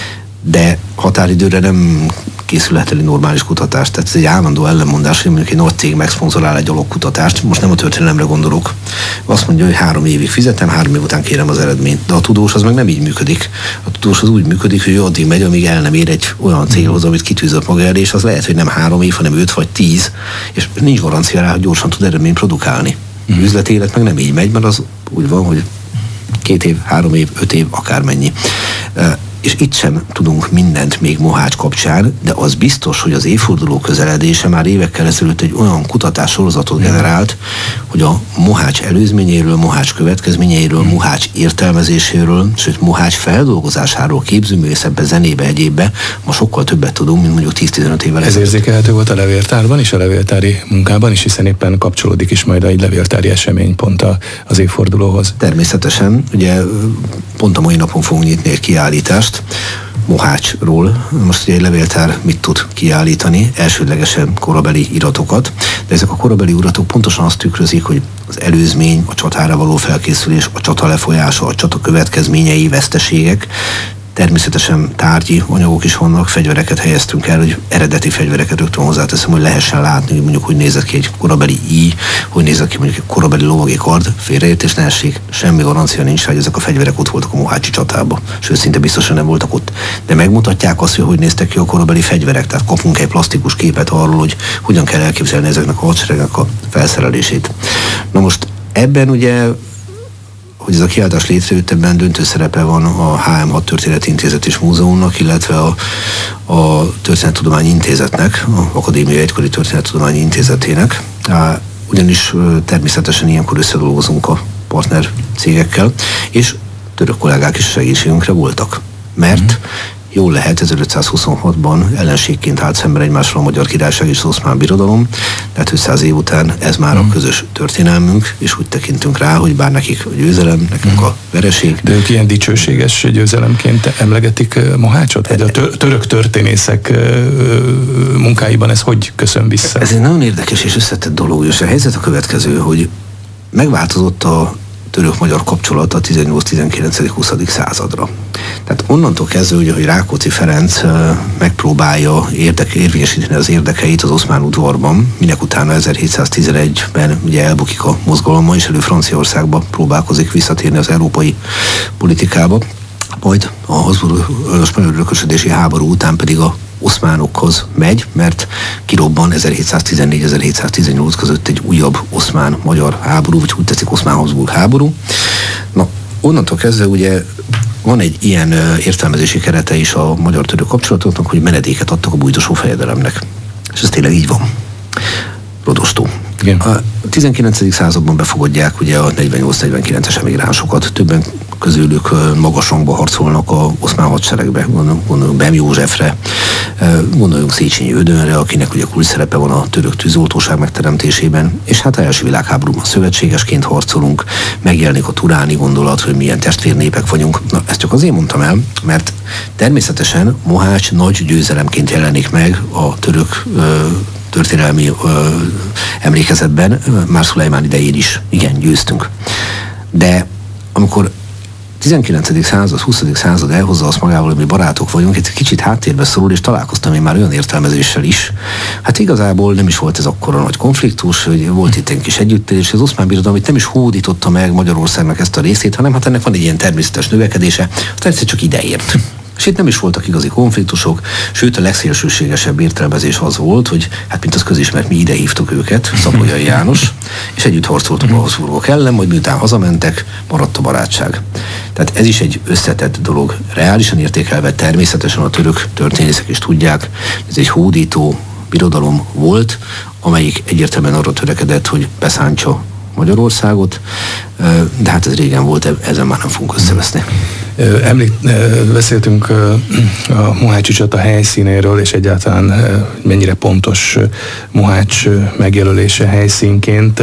De határidőre nem készülhet el egy normális kutatás. Tehát ez egy állandó ellenmondás, hogy mondjuk egy nagy cég megszponzorál egy alapkutatást, most nem a történelemre gondolok. Azt mondja, hogy három évig fizetem, három év után kérem az eredményt. De a tudós az meg nem így működik. A tudós az úgy működik, hogy ő addig megy, amíg el nem ér egy olyan célhoz, amit kitűzött maga elé, és az lehet, hogy nem három év, hanem öt vagy tíz, és nincs garancia rá, hogy gyorsan tud eredményt produkálni. Mm. Üzleti élet meg nem így megy, mert az úgy van, hogy két év, három év, öt év, akármennyi. És itt sem tudunk mindent még Mohács kapcsán, de az biztos, hogy az évforduló közeledése már évekkel ezelőtt egy olyan kutatássorozatot generált, hogy a Mohács előzményéről, Mohács következményeiről, Mohács értelmezéséről, sőt Mohács feldolgozásáról képzőművészetben, zenébe, egyébbe ma sokkal többet tudunk, mint mondjuk tíz-tizenöt évvel ezelőtt. Ez érzékelhető volt a levéltárban és a levéltári munkában is, hiszen éppen kapcsolódik is majd egy levéltári esemény pont az évfordulóhoz. Természetesen, ugye pont a mai napon fogunk nyitni egy kiállítást Mohácsról. Most ugye egy levéltár mit tud kiállítani? Elsődlegesen korabeli iratokat, de ezek a korabeli iratok pontosan azt tükrözik, hogy az előzmény, a csatára való felkészülés, a csata lefolyása, a csata következményei, veszteségek, természetesen tárgyi anyagok is vannak, fegyvereket helyeztünk el, hogy eredeti fegyvereket rögtön hozzáteszem, hogy lehessen látni, hogy mondjuk hogy nézett ki egy korabeli íj, hogy nézett ki mondjuk egy korabeli lovagi kard, félreértés ne essék, semmi garancia nincs, hogy ezek a fegyverek ott voltak a Mohácsi csatában, sőt szinte biztosan nem voltak ott. De megmutatják azt, hogy hogy néztek ki a korabeli fegyverek, tehát kapunk egy plastikus képet arról, hogy hogyan kell elképzelni ezeknek a hadseregnek a felszerelését. Na most ebben ugye, hogy ez a kiállítás létrejött, ebben döntő szerepe van a há em hat Történeti Intézet és Múzeumnak, illetve a, a Történettudományi Intézetnek, a Akadémiai Egykori Történettudományi Intézetének. Ugyanis természetesen ilyenkor összedolgozunk a partner cégekkel, és török kollégák is segítségünkre voltak. Mert jól lehet, ezerötszázhuszonhatban ellenségként állt szemben egymással a Magyar Királyság és az Oszmán Birodalom, tehát ötszáz év után ez már a közös történelmünk, és úgy tekintünk rá, hogy bár nekik a győzelem, nekünk a vereség. De ők ilyen dicsőséges győzelemként emlegetik Mohácsot? Vagy a török történészek munkáiban ez hogy köszön vissza? Ez egy nagyon érdekes és összetett dolog, és a helyzet a következő, hogy megváltozott a török-magyar kapcsolat a tizennyolc-tizenkilenc-huszadik századra. Tehát onnantól kezdve, hogy Rákóczi Ferenc megpróbálja érdeke, érvényesíteni az érdekeit az oszmán udvarban, minek utána ezerhétszáztizenegyben ugye elbukik a mozgalommal, és elő Franciaországba próbálkozik visszatérni az európai politikába, majd a Habsburg-spanyol örökösödési háború után pedig a oszmánokhoz megy, mert kirobban ezerhétszáztizennégy-ezerhétszáztizennyolc között egy újabb oszmán-magyar háború, vagy úgy tetszik oszmán-habsburg háború. Na, onnantól kezdve ugye van egy ilyen értelmezési kerete is a magyar-török kapcsolatoknak, hogy menedéket adtak a bújdosó fejedelemnek. És ez tényleg így van. Rodostó. Igen. A tizenkilencedik században befogadják ugye a negyvennyolc-negyvenkilences emigránsokat, többen közülük magas rangba harcolnak a oszmán hadseregbe, gondoljunk, gondoljunk Bem Józsefre, gondoljunk Széchenyi Ödönre, akinek ugye kulcs szerepe van a török tűzoltóság megteremtésében, és hát a első világháborúban szövetségesként harcolunk, megjelenik a turáni gondolat, hogy milyen testvérnépek vagyunk. Na, ezt csak azért mondtam el, mert természetesen Mohács nagy győzelemként jelenik meg a török történelmi ö, emlékezetben, már Szulajmán idején is igen, győztünk. De amikor tizenkilencedik század, huszadik század elhozza azt magával, hogy mi barátok vagyunk, egy kicsit háttérbe szorul, és találkoztam én már olyan értelmezéssel is. Hát igazából nem is volt ez akkora nagy konfliktus, hogy volt itt egy kis együttélés, és az Oszmán Birodalom itt nem is hódította meg Magyarországnak ezt a részét, hanem hát ennek van egy ilyen természetes növekedése, aztán egyszer csak ideért. És itt nem is voltak igazi konfliktusok, sőt a legszélsőségesebb értelmezés az volt, hogy hát mint az közismert, mi ide hívtuk őket, Szapolyai János, és együtt harcoltunk a Habsburgok ellen, majd miután hazamentek, maradt a barátság. Tehát ez is egy összetett dolog. Reálisan értékelve természetesen a török történészek is tudják, ez egy hódító birodalom volt, amelyik egyértelműen arra törekedett, hogy beszántsa Magyarországot, de hát ez régen volt, ezen már nem fogunk összeveszni. Említ, beszéltünk a Mohácsi csata helyszínéről, és egyáltalán mennyire pontos Mohács megjelölése helyszínként.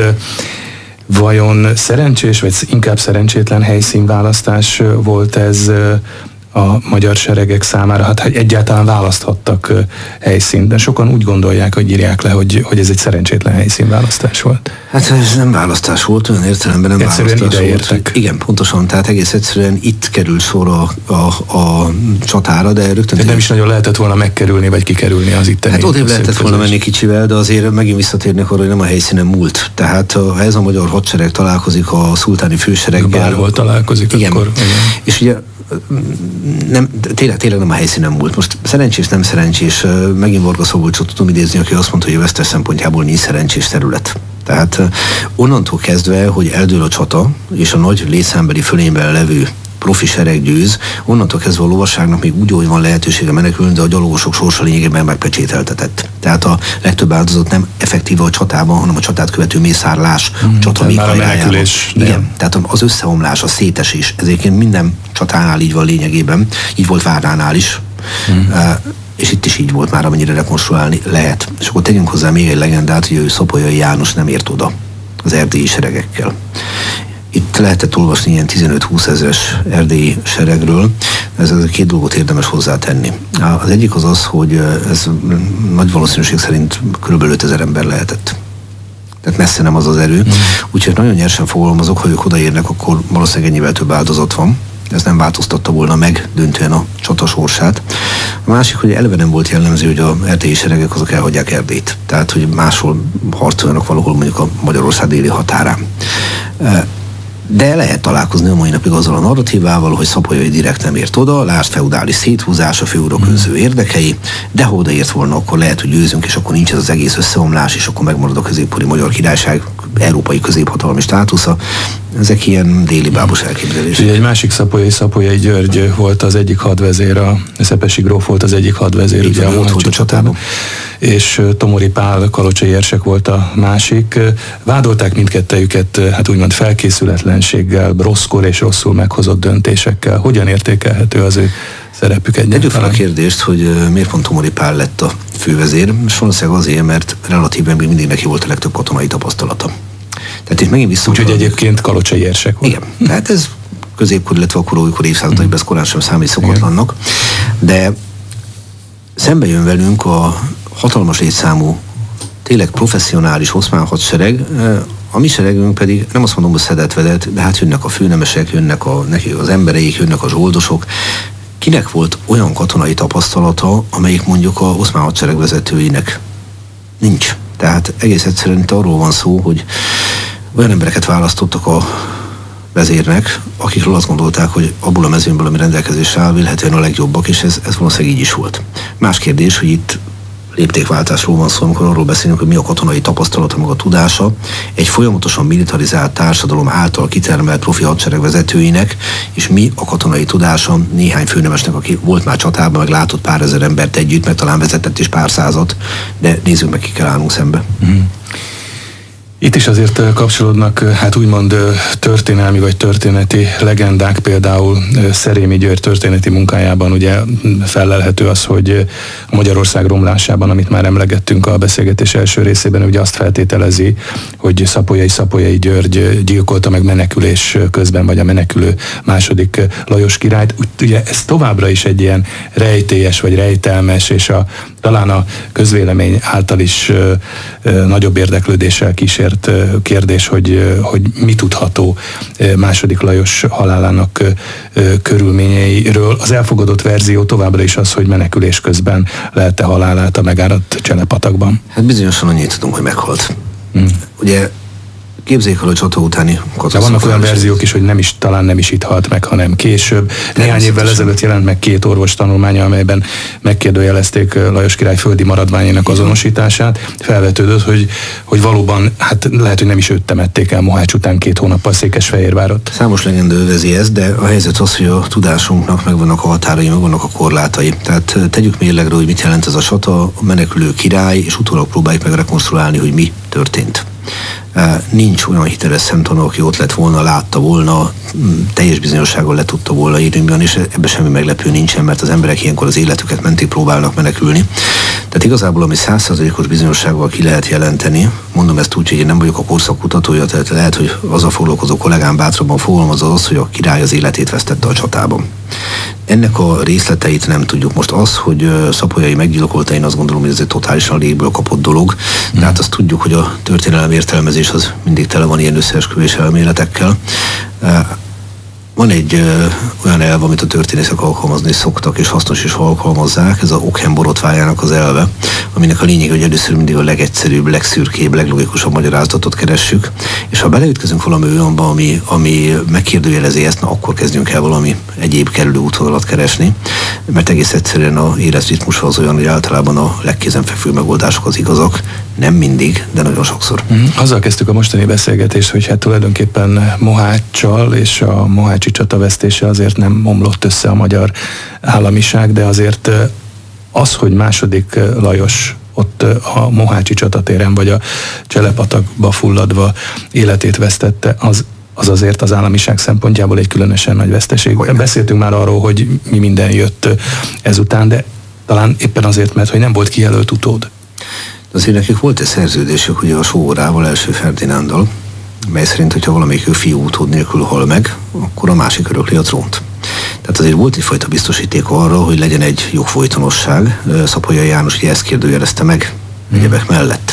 Vajon szerencsés, vagy inkább szerencsétlen helyszínválasztás volt ez a magyar seregek számára? Hát egyáltalán választhattak helyszínt, de sokan úgy gondolják, hogy írják le, hogy, hogy ez egy szerencsétlen helyszínválasztás volt. Hát ez nem választás volt, olyan értelemben nem egyszerűen választás volt. Hogy, igen, pontosan, tehát egész egyszerűen itt került sor a, a, a csatára, de rögtön... De nem is nagyon lehetett volna megkerülni, vagy kikerülni az itteni... Hát odébb lehetett volna menni kicsivel, de azért megint visszatérnék arra, hogy nem a helyszínen múlt. Tehát ha ez a magyar hadsereg találkozik a szultáni fősereggel... Bárhol találkozik, igen, akkor... Igen. És ugye nem, tényleg, tényleg nem a helyszínen múlt. Most szerencsés, nem szerencsés, megint Varga Szabolcsot tudom idézni, aki azt mondta, hogy a vesztes szempontjából nincs szerencsés terület. Tehát onnantól kezdve, hogy eldől a csata, és a nagy létszámbeli fölényben levő profi sereg győz, onnantól kezdve a lovasságnak még úgy, hogy van lehetősége menekülni, de a gyalogosok sorsa lényegében megpecsételtetett. Tehát a legtöbb áldozat nem effektíve a csatában, hanem a csatát követő mészárlás, mm, a csata véghajrájában. Igen, tehát az összeomlás, a szétesés, ezért minden csatánál így van lényegében, így volt Várnánál is. Mm. Uh, és itt is így volt már, amennyire rekonstruálni lehet. És akkor tegyünk hozzá még egy legendát, hogy ő Szapolyai János nem ért oda az erdélyi seregekkel. Itt lehetett olvasni ilyen tizenöt-húsz ezres erdélyi seregről, ez a két dolgot érdemes hozzátenni. Az egyik az az, hogy ez nagy valószínűség szerint kb. ötezer ember lehetett. Tehát messze nem az az erő. Mm. Úgyhogy nagyon nyersen fogalmazok, ha ők odaérnek, akkor valószínűleg ennyivel több áldozat van. Ez nem változtatta volna meg döntően a csata sorsát. A másik, hogy eleve nem volt jellemző, hogy a erdélyi seregek azok elhagyják Erdélyt. Tehát, hogy máshol harcoljanak valahol mondjuk a Magyarország déli határán. De lehet találkozni a mai napig azzal a narratívával, hogy Szapolyai direkt nem ért oda, lásd feudális széthúzás, a főurak önző érdekei, de ha odaért volna, akkor lehet, hogy győzünk, és akkor nincs ez az egész összeomlás, és akkor megmarad a középkori Magyar Királyság európai középhatalmi státusza. Ezek ilyen déli bábos elképzelések. Ugye egy másik Szapolyai, Szapolyai György volt az egyik hadvezér, a Szepesi gróf volt az egyik hadvezér, így ugye a Mohácsi csatában. És Tomori Pál kalocsai érsek volt a másik. Vádolták mindkettejüket, hát úgymond felkészületlenséggel, rosszkor és rosszul meghozott döntésekkel. Hogyan értékelhető az ő szerepük egyáltalán? Tegyük fel a kérdést, hogy miért pont Tomori Pál lett a fővezér, és valószínűleg azért, mert relatíven még mindig neki volt a legtöbb katonai tapasztalata. Tehát itt megint vissza. Úgyhogy egyébként kalocsai érsek volt. Igen, tehát ez középkor, illetve a koróikor évszázadaiban ez korán sem számít szokatlannak, de szembe jön velünk a hatalmas létszámú, tényleg professzionális oszmán hadsereg, a mi seregünk pedig, nem azt mondom, hogy szedett-vedett, de hát jönnek a főnemesek, jönnek a, neki az embereik, jönnek a zsoldosok. Kinek volt olyan katonai tapasztalata, amelyik mondjuk a oszmán hadsereg vezetőinek nincs. Tehát egész egyszerűen itt arról van szó, hogy olyan embereket választottak a vezérnek, akikről azt gondolták, hogy abból a mezőnből, ami rendelkezésre áll, vélhetően a legjobbak, és ez, ez valószínűleg így is volt. Más kérdés, hogy itt léptékváltásról van szó, amikor arról beszélünk, hogy mi a katonai tapasztalata, meg a tudása egy folyamatosan militarizált társadalom által kitermelt profi hadsereg vezetőinek, és mi a katonai tudása néhány főnemesnek, aki volt már csatában, meg látott pár ezer embert együtt, meg talán vezetett is pár százat, de nézzük meg, ki kell állnunk szembe. Mm. Itt is azért kapcsolódnak, hát úgymond történelmi vagy történeti legendák, például Szerémi György történeti munkájában ugye fellelhető az, hogy a Magyarország romlásában, amit már emlegettünk a beszélgetés első részében, ugye azt feltételezi, hogy Szapolyai Szapolyai György gyilkolta meg menekülés közben, vagy a menekülő második Lajos királyt. Ugye ez továbbra is egy ilyen rejtélyes, vagy rejtelmes, és a, talán a közvélemény által is ö, ö, nagyobb érdeklődéssel kísér kérdés, hogy, hogy mi tudható második Lajos halálának körülményeiről. Az elfogadott verzió továbbra is az, hogy menekülés közben lelte halálát a megáradt Cseleppatakban. Hát bizonyosan annyit tudunk, hogy meghalt. Hmm. Ugye képzeljék el a csata utáni katasztrófa. Vannak olyan verziók is, hogy nem is, talán nem is itt halt meg, hanem később. Néhány évvel ezelőtt jelent meg két orvos tanulmánya, amelyben megkérdőjelezték Lajos király földi maradványának azonosítását. Felvetődött, hogy, hogy valóban, hát lehet, hogy nem is őt temették el Mohács után két hónappal Székesfehérvárot. Számos legenda övezi ezt, de a helyzet az, hogy a tudásunknak megvannak a határai, megvannak a korlátai. Tehát tegyük mérlegre, hogy mit jelent ez a csata, a menekülő király, és utólag próbáljuk meg rekonstruálni, hogy mi történt. Nincs olyan hiteles szemtanú, aki ott lett volna, látta volna, teljes bizonyossággal le tudta volna írni, és ebben semmi meglepő nincsen, mert az emberek ilyenkor az életüket mentén próbálnak menekülni. Tehát igazából, ami száz százalékos bizonyossággal ki lehet jelenteni, mondom ezt úgy, hogy én nem vagyok a korszak kutatója, tehát lehet, hogy az a foglalkozó kollégám bátrabban fogalmazza az, hogy a király az életét vesztette a csatában. Ennek a részleteit nem tudjuk. Most az, hogy Szapolyai meggyilkolta, én azt gondolom, hogy ez egy totálisan légből kapott dolog. Mm. Tehát azt tudjuk, hogy a történelem értelmezés az mindig tele van ilyen összeesküvés elméletekkel. Van egy ö, olyan elv, amit a történészek alkalmazni szoktak, és hasznos is alkalmazzák, ez a Ockham borotvájának az elve, aminek a lényeg, hogy először mindig a legegyszerűbb, legszürkébb, leglogikusabb magyarázatot keressük, és ha beleütközünk valami olyanba, ami, ami megkérdőjelezi ezt, na akkor kezdjünk el valami egyéb kerülő útvonalat keresni, mert egész egyszerűen a életritmus az olyan, hogy általában a legkézenfekvő megoldások az igazak, nem mindig, de nagyon sokszor. Mm. Azzal kezdtük a mostani beszélgetést, hogy hát tulajdonképpen Moháccsal és a mohácsi csatavesztése azért nem omlott össze a magyar államiság, de azért az, hogy második Lajos ott a mohácsi csatatéren vagy a Cseleppatakba fulladva életét vesztette, az az azért az államiság szempontjából egy különösen nagy veszteség. Olyan. Beszéltünk már arról, hogy mi minden jött ezután, de talán éppen azért, mert hogy nem volt kijelölt utód. Azért nekik volt egy szerződésük ugye a sógorával, első Ferdinándal, mely szerint, hogyha valamelyik fiú utód nélkül hal meg, akkor a másik örökli a trónt. Tehát azért volt egyfajta biztosíték arra, hogy legyen egy jogfolytonosság. Szapolyai János ugye ezt kérdőjelezte meg egyebek mellett.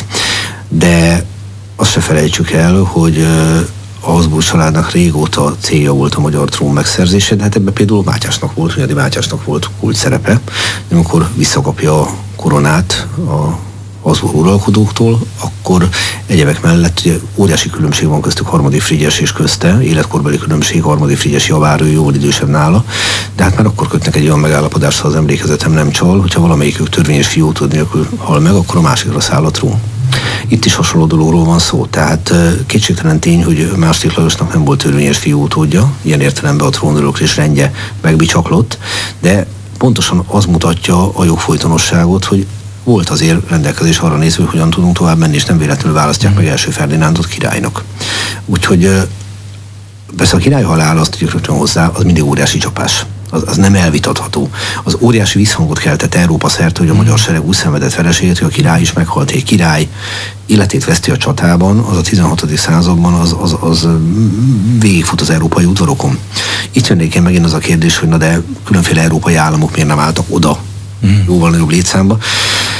De azt se felejtsük el, hogy a Habsburg családnak régóta célja volt a magyar trón megszerzése, de hát ebben például Mátyásnak volt, Hunyadi Mátyásnak volt kult szerepe, amikor visszakapja a koronát a Habsburg uralkodóktól, akkor egyebek mellett ugye óriási különbség van köztük Harmadi Frigyes és közte, életkorbeli különbség, Harmadi Frigyes javár, ő jóval idősebb nála, de hát már akkor kötnek egy olyan megállapodást, ha az emlékezetem nem csal, hogyha valamelyikük törvényes fiúutód nélkül hal meg, akkor a másikra száll a trón. Itt is hasonló dologról van szó, tehát kétségtelen tény, hogy második Lajosnak nem volt törvényes fiúutódja, ilyen értelemben a trónöröklés rendje megbicsaklott, de pontosan az mutatja a jogfolytonosságot, hogy volt azért rendelkezés arra nézve, hogy hogyan tudunk tovább menni, és nem véletlenül választják meg első Ferdinándot királynak. Úgyhogy persze a király halál, azt tudjuk rögtön hozzá, az mindig óriási csapás. Az, az nem elvitatható. Az óriási visszhangot keltett Európa szerte, hogy a magyar sereg úgy szenvedett vereséget, hogy a király is meghalt. Egy király életét veszti a csatában, az a tizenhatodik században az, az, az végigfut az európai udvarokon. Itt jönnék én megint az a kérdés, hogy na de különféle európai államok miért nem álltak oda, mm. jóval nagyobb létszámba.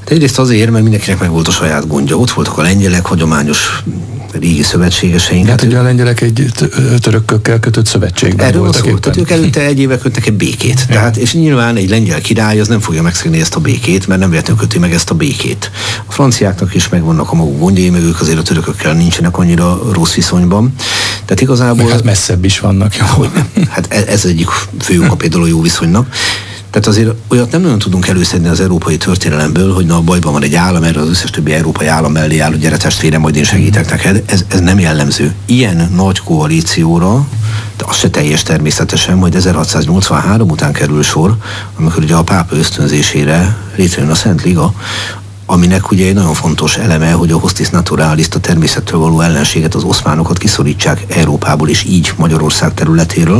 De egyrészt azért, mert mindenkinek meg volt a saját gondja. Ott voltak a lengyelek, hagyományos régi szövetségeseink. Hát ugye a lengyelek egy törökkökkel kötött szövetségben erről voltak szó, éppen. Tehát ők előtte egy éve köttek egy békét. Ja. Tehát, és nyilván egy lengyel király az nem fogja megszegni ezt a békét, mert nem véletlenül köti meg ezt a békét. A franciáknak is megvannak a maguk gondjai, meg ők azért a törökökkel nincsenek annyira rossz viszonyban. Tehát igazából... Meg hát messzebb is vannak. Jó. Hát ez egyik fő oka például a jó viszonynak. Tehát azért olyat nem nagyon tudunk előszedni az európai történelemből, hogy na, bajban van egy állam, erre az összes többi európai állam mellé áll, hogy gyere testvérem, majd én segítek neked. Ez, ez nem jellemző. Ilyen nagy koalícióra, de az se teljes természetesen, majd ezerhatszáznyolcvanhárom után kerül sor, amikor ugye a pápa ösztönzésére létrejön a Szent Liga, aminek ugye egy nagyon fontos eleme, hogy a hostis naturalis, a természettől való ellenséget, az oszmánokat kiszorítsák Európából, és így Magyarország területéről.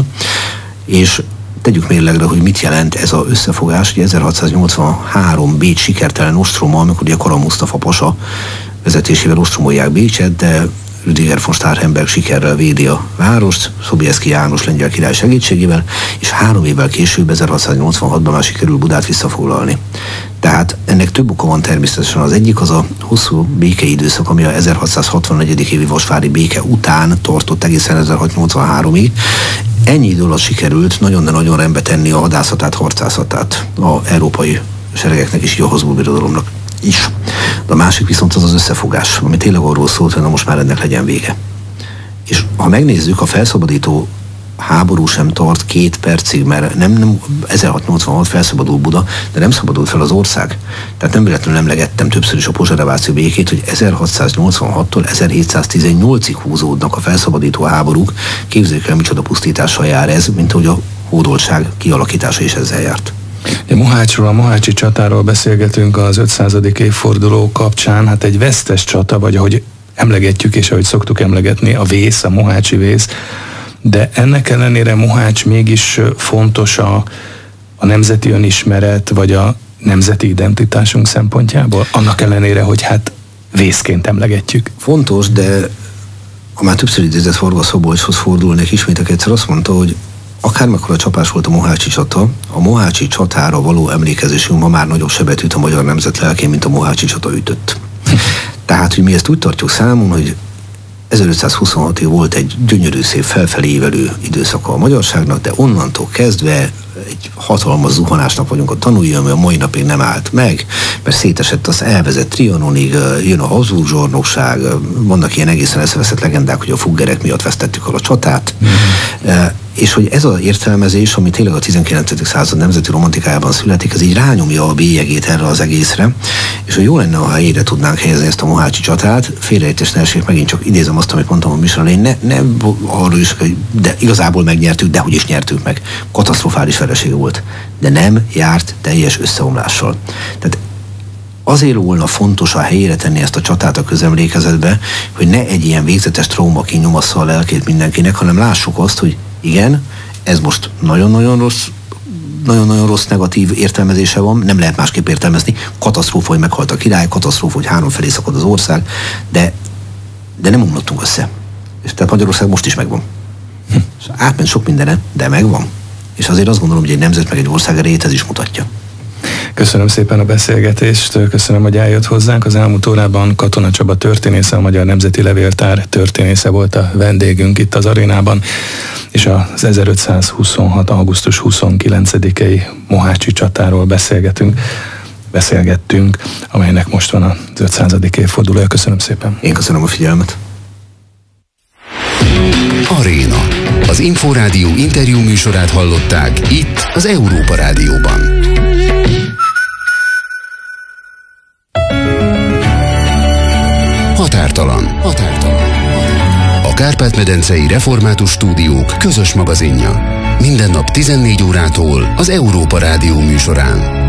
És tegyük mérlegre, hogy mit jelent ez az összefogás, hogy ezerhatszáznyolcvanhárom Bécs sikertelen ostroma, amikor ugye Kara Musztafa pasa vezetésével ostromolják Bécset, de Rüdiger von Starhemberg sikerrel védi a várost, Sobieski János lengyel király segítségével, és három évvel később, ezerhatszáznyolcvanhatban már sikerül Budát visszafoglalni. Tehát ennek több oka van természetesen. Az egyik az a hosszú békei időszak, ami a ezerhatszázhatvannégy évi vasvári béke után tartott egészen ezerhatszáznyolcvanháromig. Ennyi idő alatt sikerült nagyon, de nagyon rendbe tenni a hadászatát, harcászatát a európai seregeknek és a Habsburg birodalomnak is. De a másik viszont az az összefogás, ami tényleg arról szólt, hogy na most már ennek legyen vége. És ha megnézzük, a felszabadító háború sem tart két percig, mert nem, nem ezerhatszáznyolcvanhat felszabadult Buda, de nem szabadult fel az ország. Tehát nem véletlenül emlegettem többször is a Pozsaraváci békét, hogy ezerhatszáznyolcvanhattól ezerhétszáztizennyolcig húzódnak a felszabadító háborúk. Képzeljük el, micsoda pusztítással jár ez, mint ahogy a hódoltság kialakítása is ezzel járt. A Mohácsról, a mohácsi csatáról beszélgetünk az ötszázadik évforduló kapcsán. Hát egy vesztes csata, vagy ahogy emlegetjük, és ahogy szoktuk emlegetni, a vész, a mohácsi vész. De ennek ellenére Mohács mégis fontos a, a nemzeti önismeret, vagy a nemzeti identitásunk szempontjából? Annak ellenére, hogy hát vészként emlegetjük. Fontos, de ha már többször idézett Varga Szabolcshoz fordulnék, ismétek egyszer azt mondta, hogy akármekkora csapás volt a mohácsi csata, a mohácsi csatára való emlékezésünk ma már nagyobb sebet üt a magyar nemzet lelkén, mint a mohácsi csata ütött. Tehát, hogy mi ezt úgy tartjuk számon, hogy ezerötszázhuszonhatig volt egy gyönyörű szép felfelé évelő időszaka a magyarságnak, de onnantól kezdve egy hatalmas zuhanásnak vagyunk a tanúi, ami a mai napig nem állt meg, mert szétesett, az elvezett Trianonig, jön a Habsburg zsarnokság, vannak ilyen egészen eszeveszett legendák, hogy a fuggerek miatt vesztettük el a csatát, mm-hmm. és hogy ez az értelmezés, ami tényleg a tizenkilencedik század nemzeti romantikájában születik, ez így rányomja a bélyegét erre az egészre, és hogy jó lenne, ha helyére tudnánk helyezni ezt a mohácsi csatát, félreértés ne essék, megint csak idézem azt, amit mondtam a műsorban, én ne, ne arról is, hogy de igazából megnyertük, de hogy is nyertük meg. Katasztrofális vereség volt, de nem járt teljes összeomlással. Tehát azért volna fontos a helyére tenni ezt a csatát a közemlékezetbe, hogy ne egy ilyen végzetes trauma kinyomassza a lelkét mindenkinek, hanem lássuk azt, hogy igen, ez most nagyon-nagyon rossz, nagyon-nagyon rossz negatív értelmezése van, nem lehet másképp értelmezni, katasztrófa, hogy meghalt a király, katasztrófa, hogy három felé szakad az ország, de, de nem omlottunk össze. És tehát Magyarország most is megvan. Hm. Átment sok mindene, de megvan. És azért azt gondolom, hogy egy nemzet meg egy ország erejét ez is mutatja. Köszönöm szépen a beszélgetést, köszönöm, hogy eljött hozzánk. Az elmúlt órában Katona Csaba történésze, a Magyar Nemzeti Levéltár történésze volt a vendégünk itt az arénában, és az ezerötszázhuszonhat. augusztus huszonkilencedikei mohácsi csatáról beszélgetünk, beszélgettünk, amelynek most van az ötszázadik évfordulója. Köszönöm szépen. Én köszönöm a figyelmet. Aréna. Az Inforádió interjú műsorát hallották itt az Európa Rádióban. Határtalan. Határtalan. A Kárpát-medencei Református Stúdiók közös magazinja. Minden nap tizennégy órától az Európa Rádió műsorán.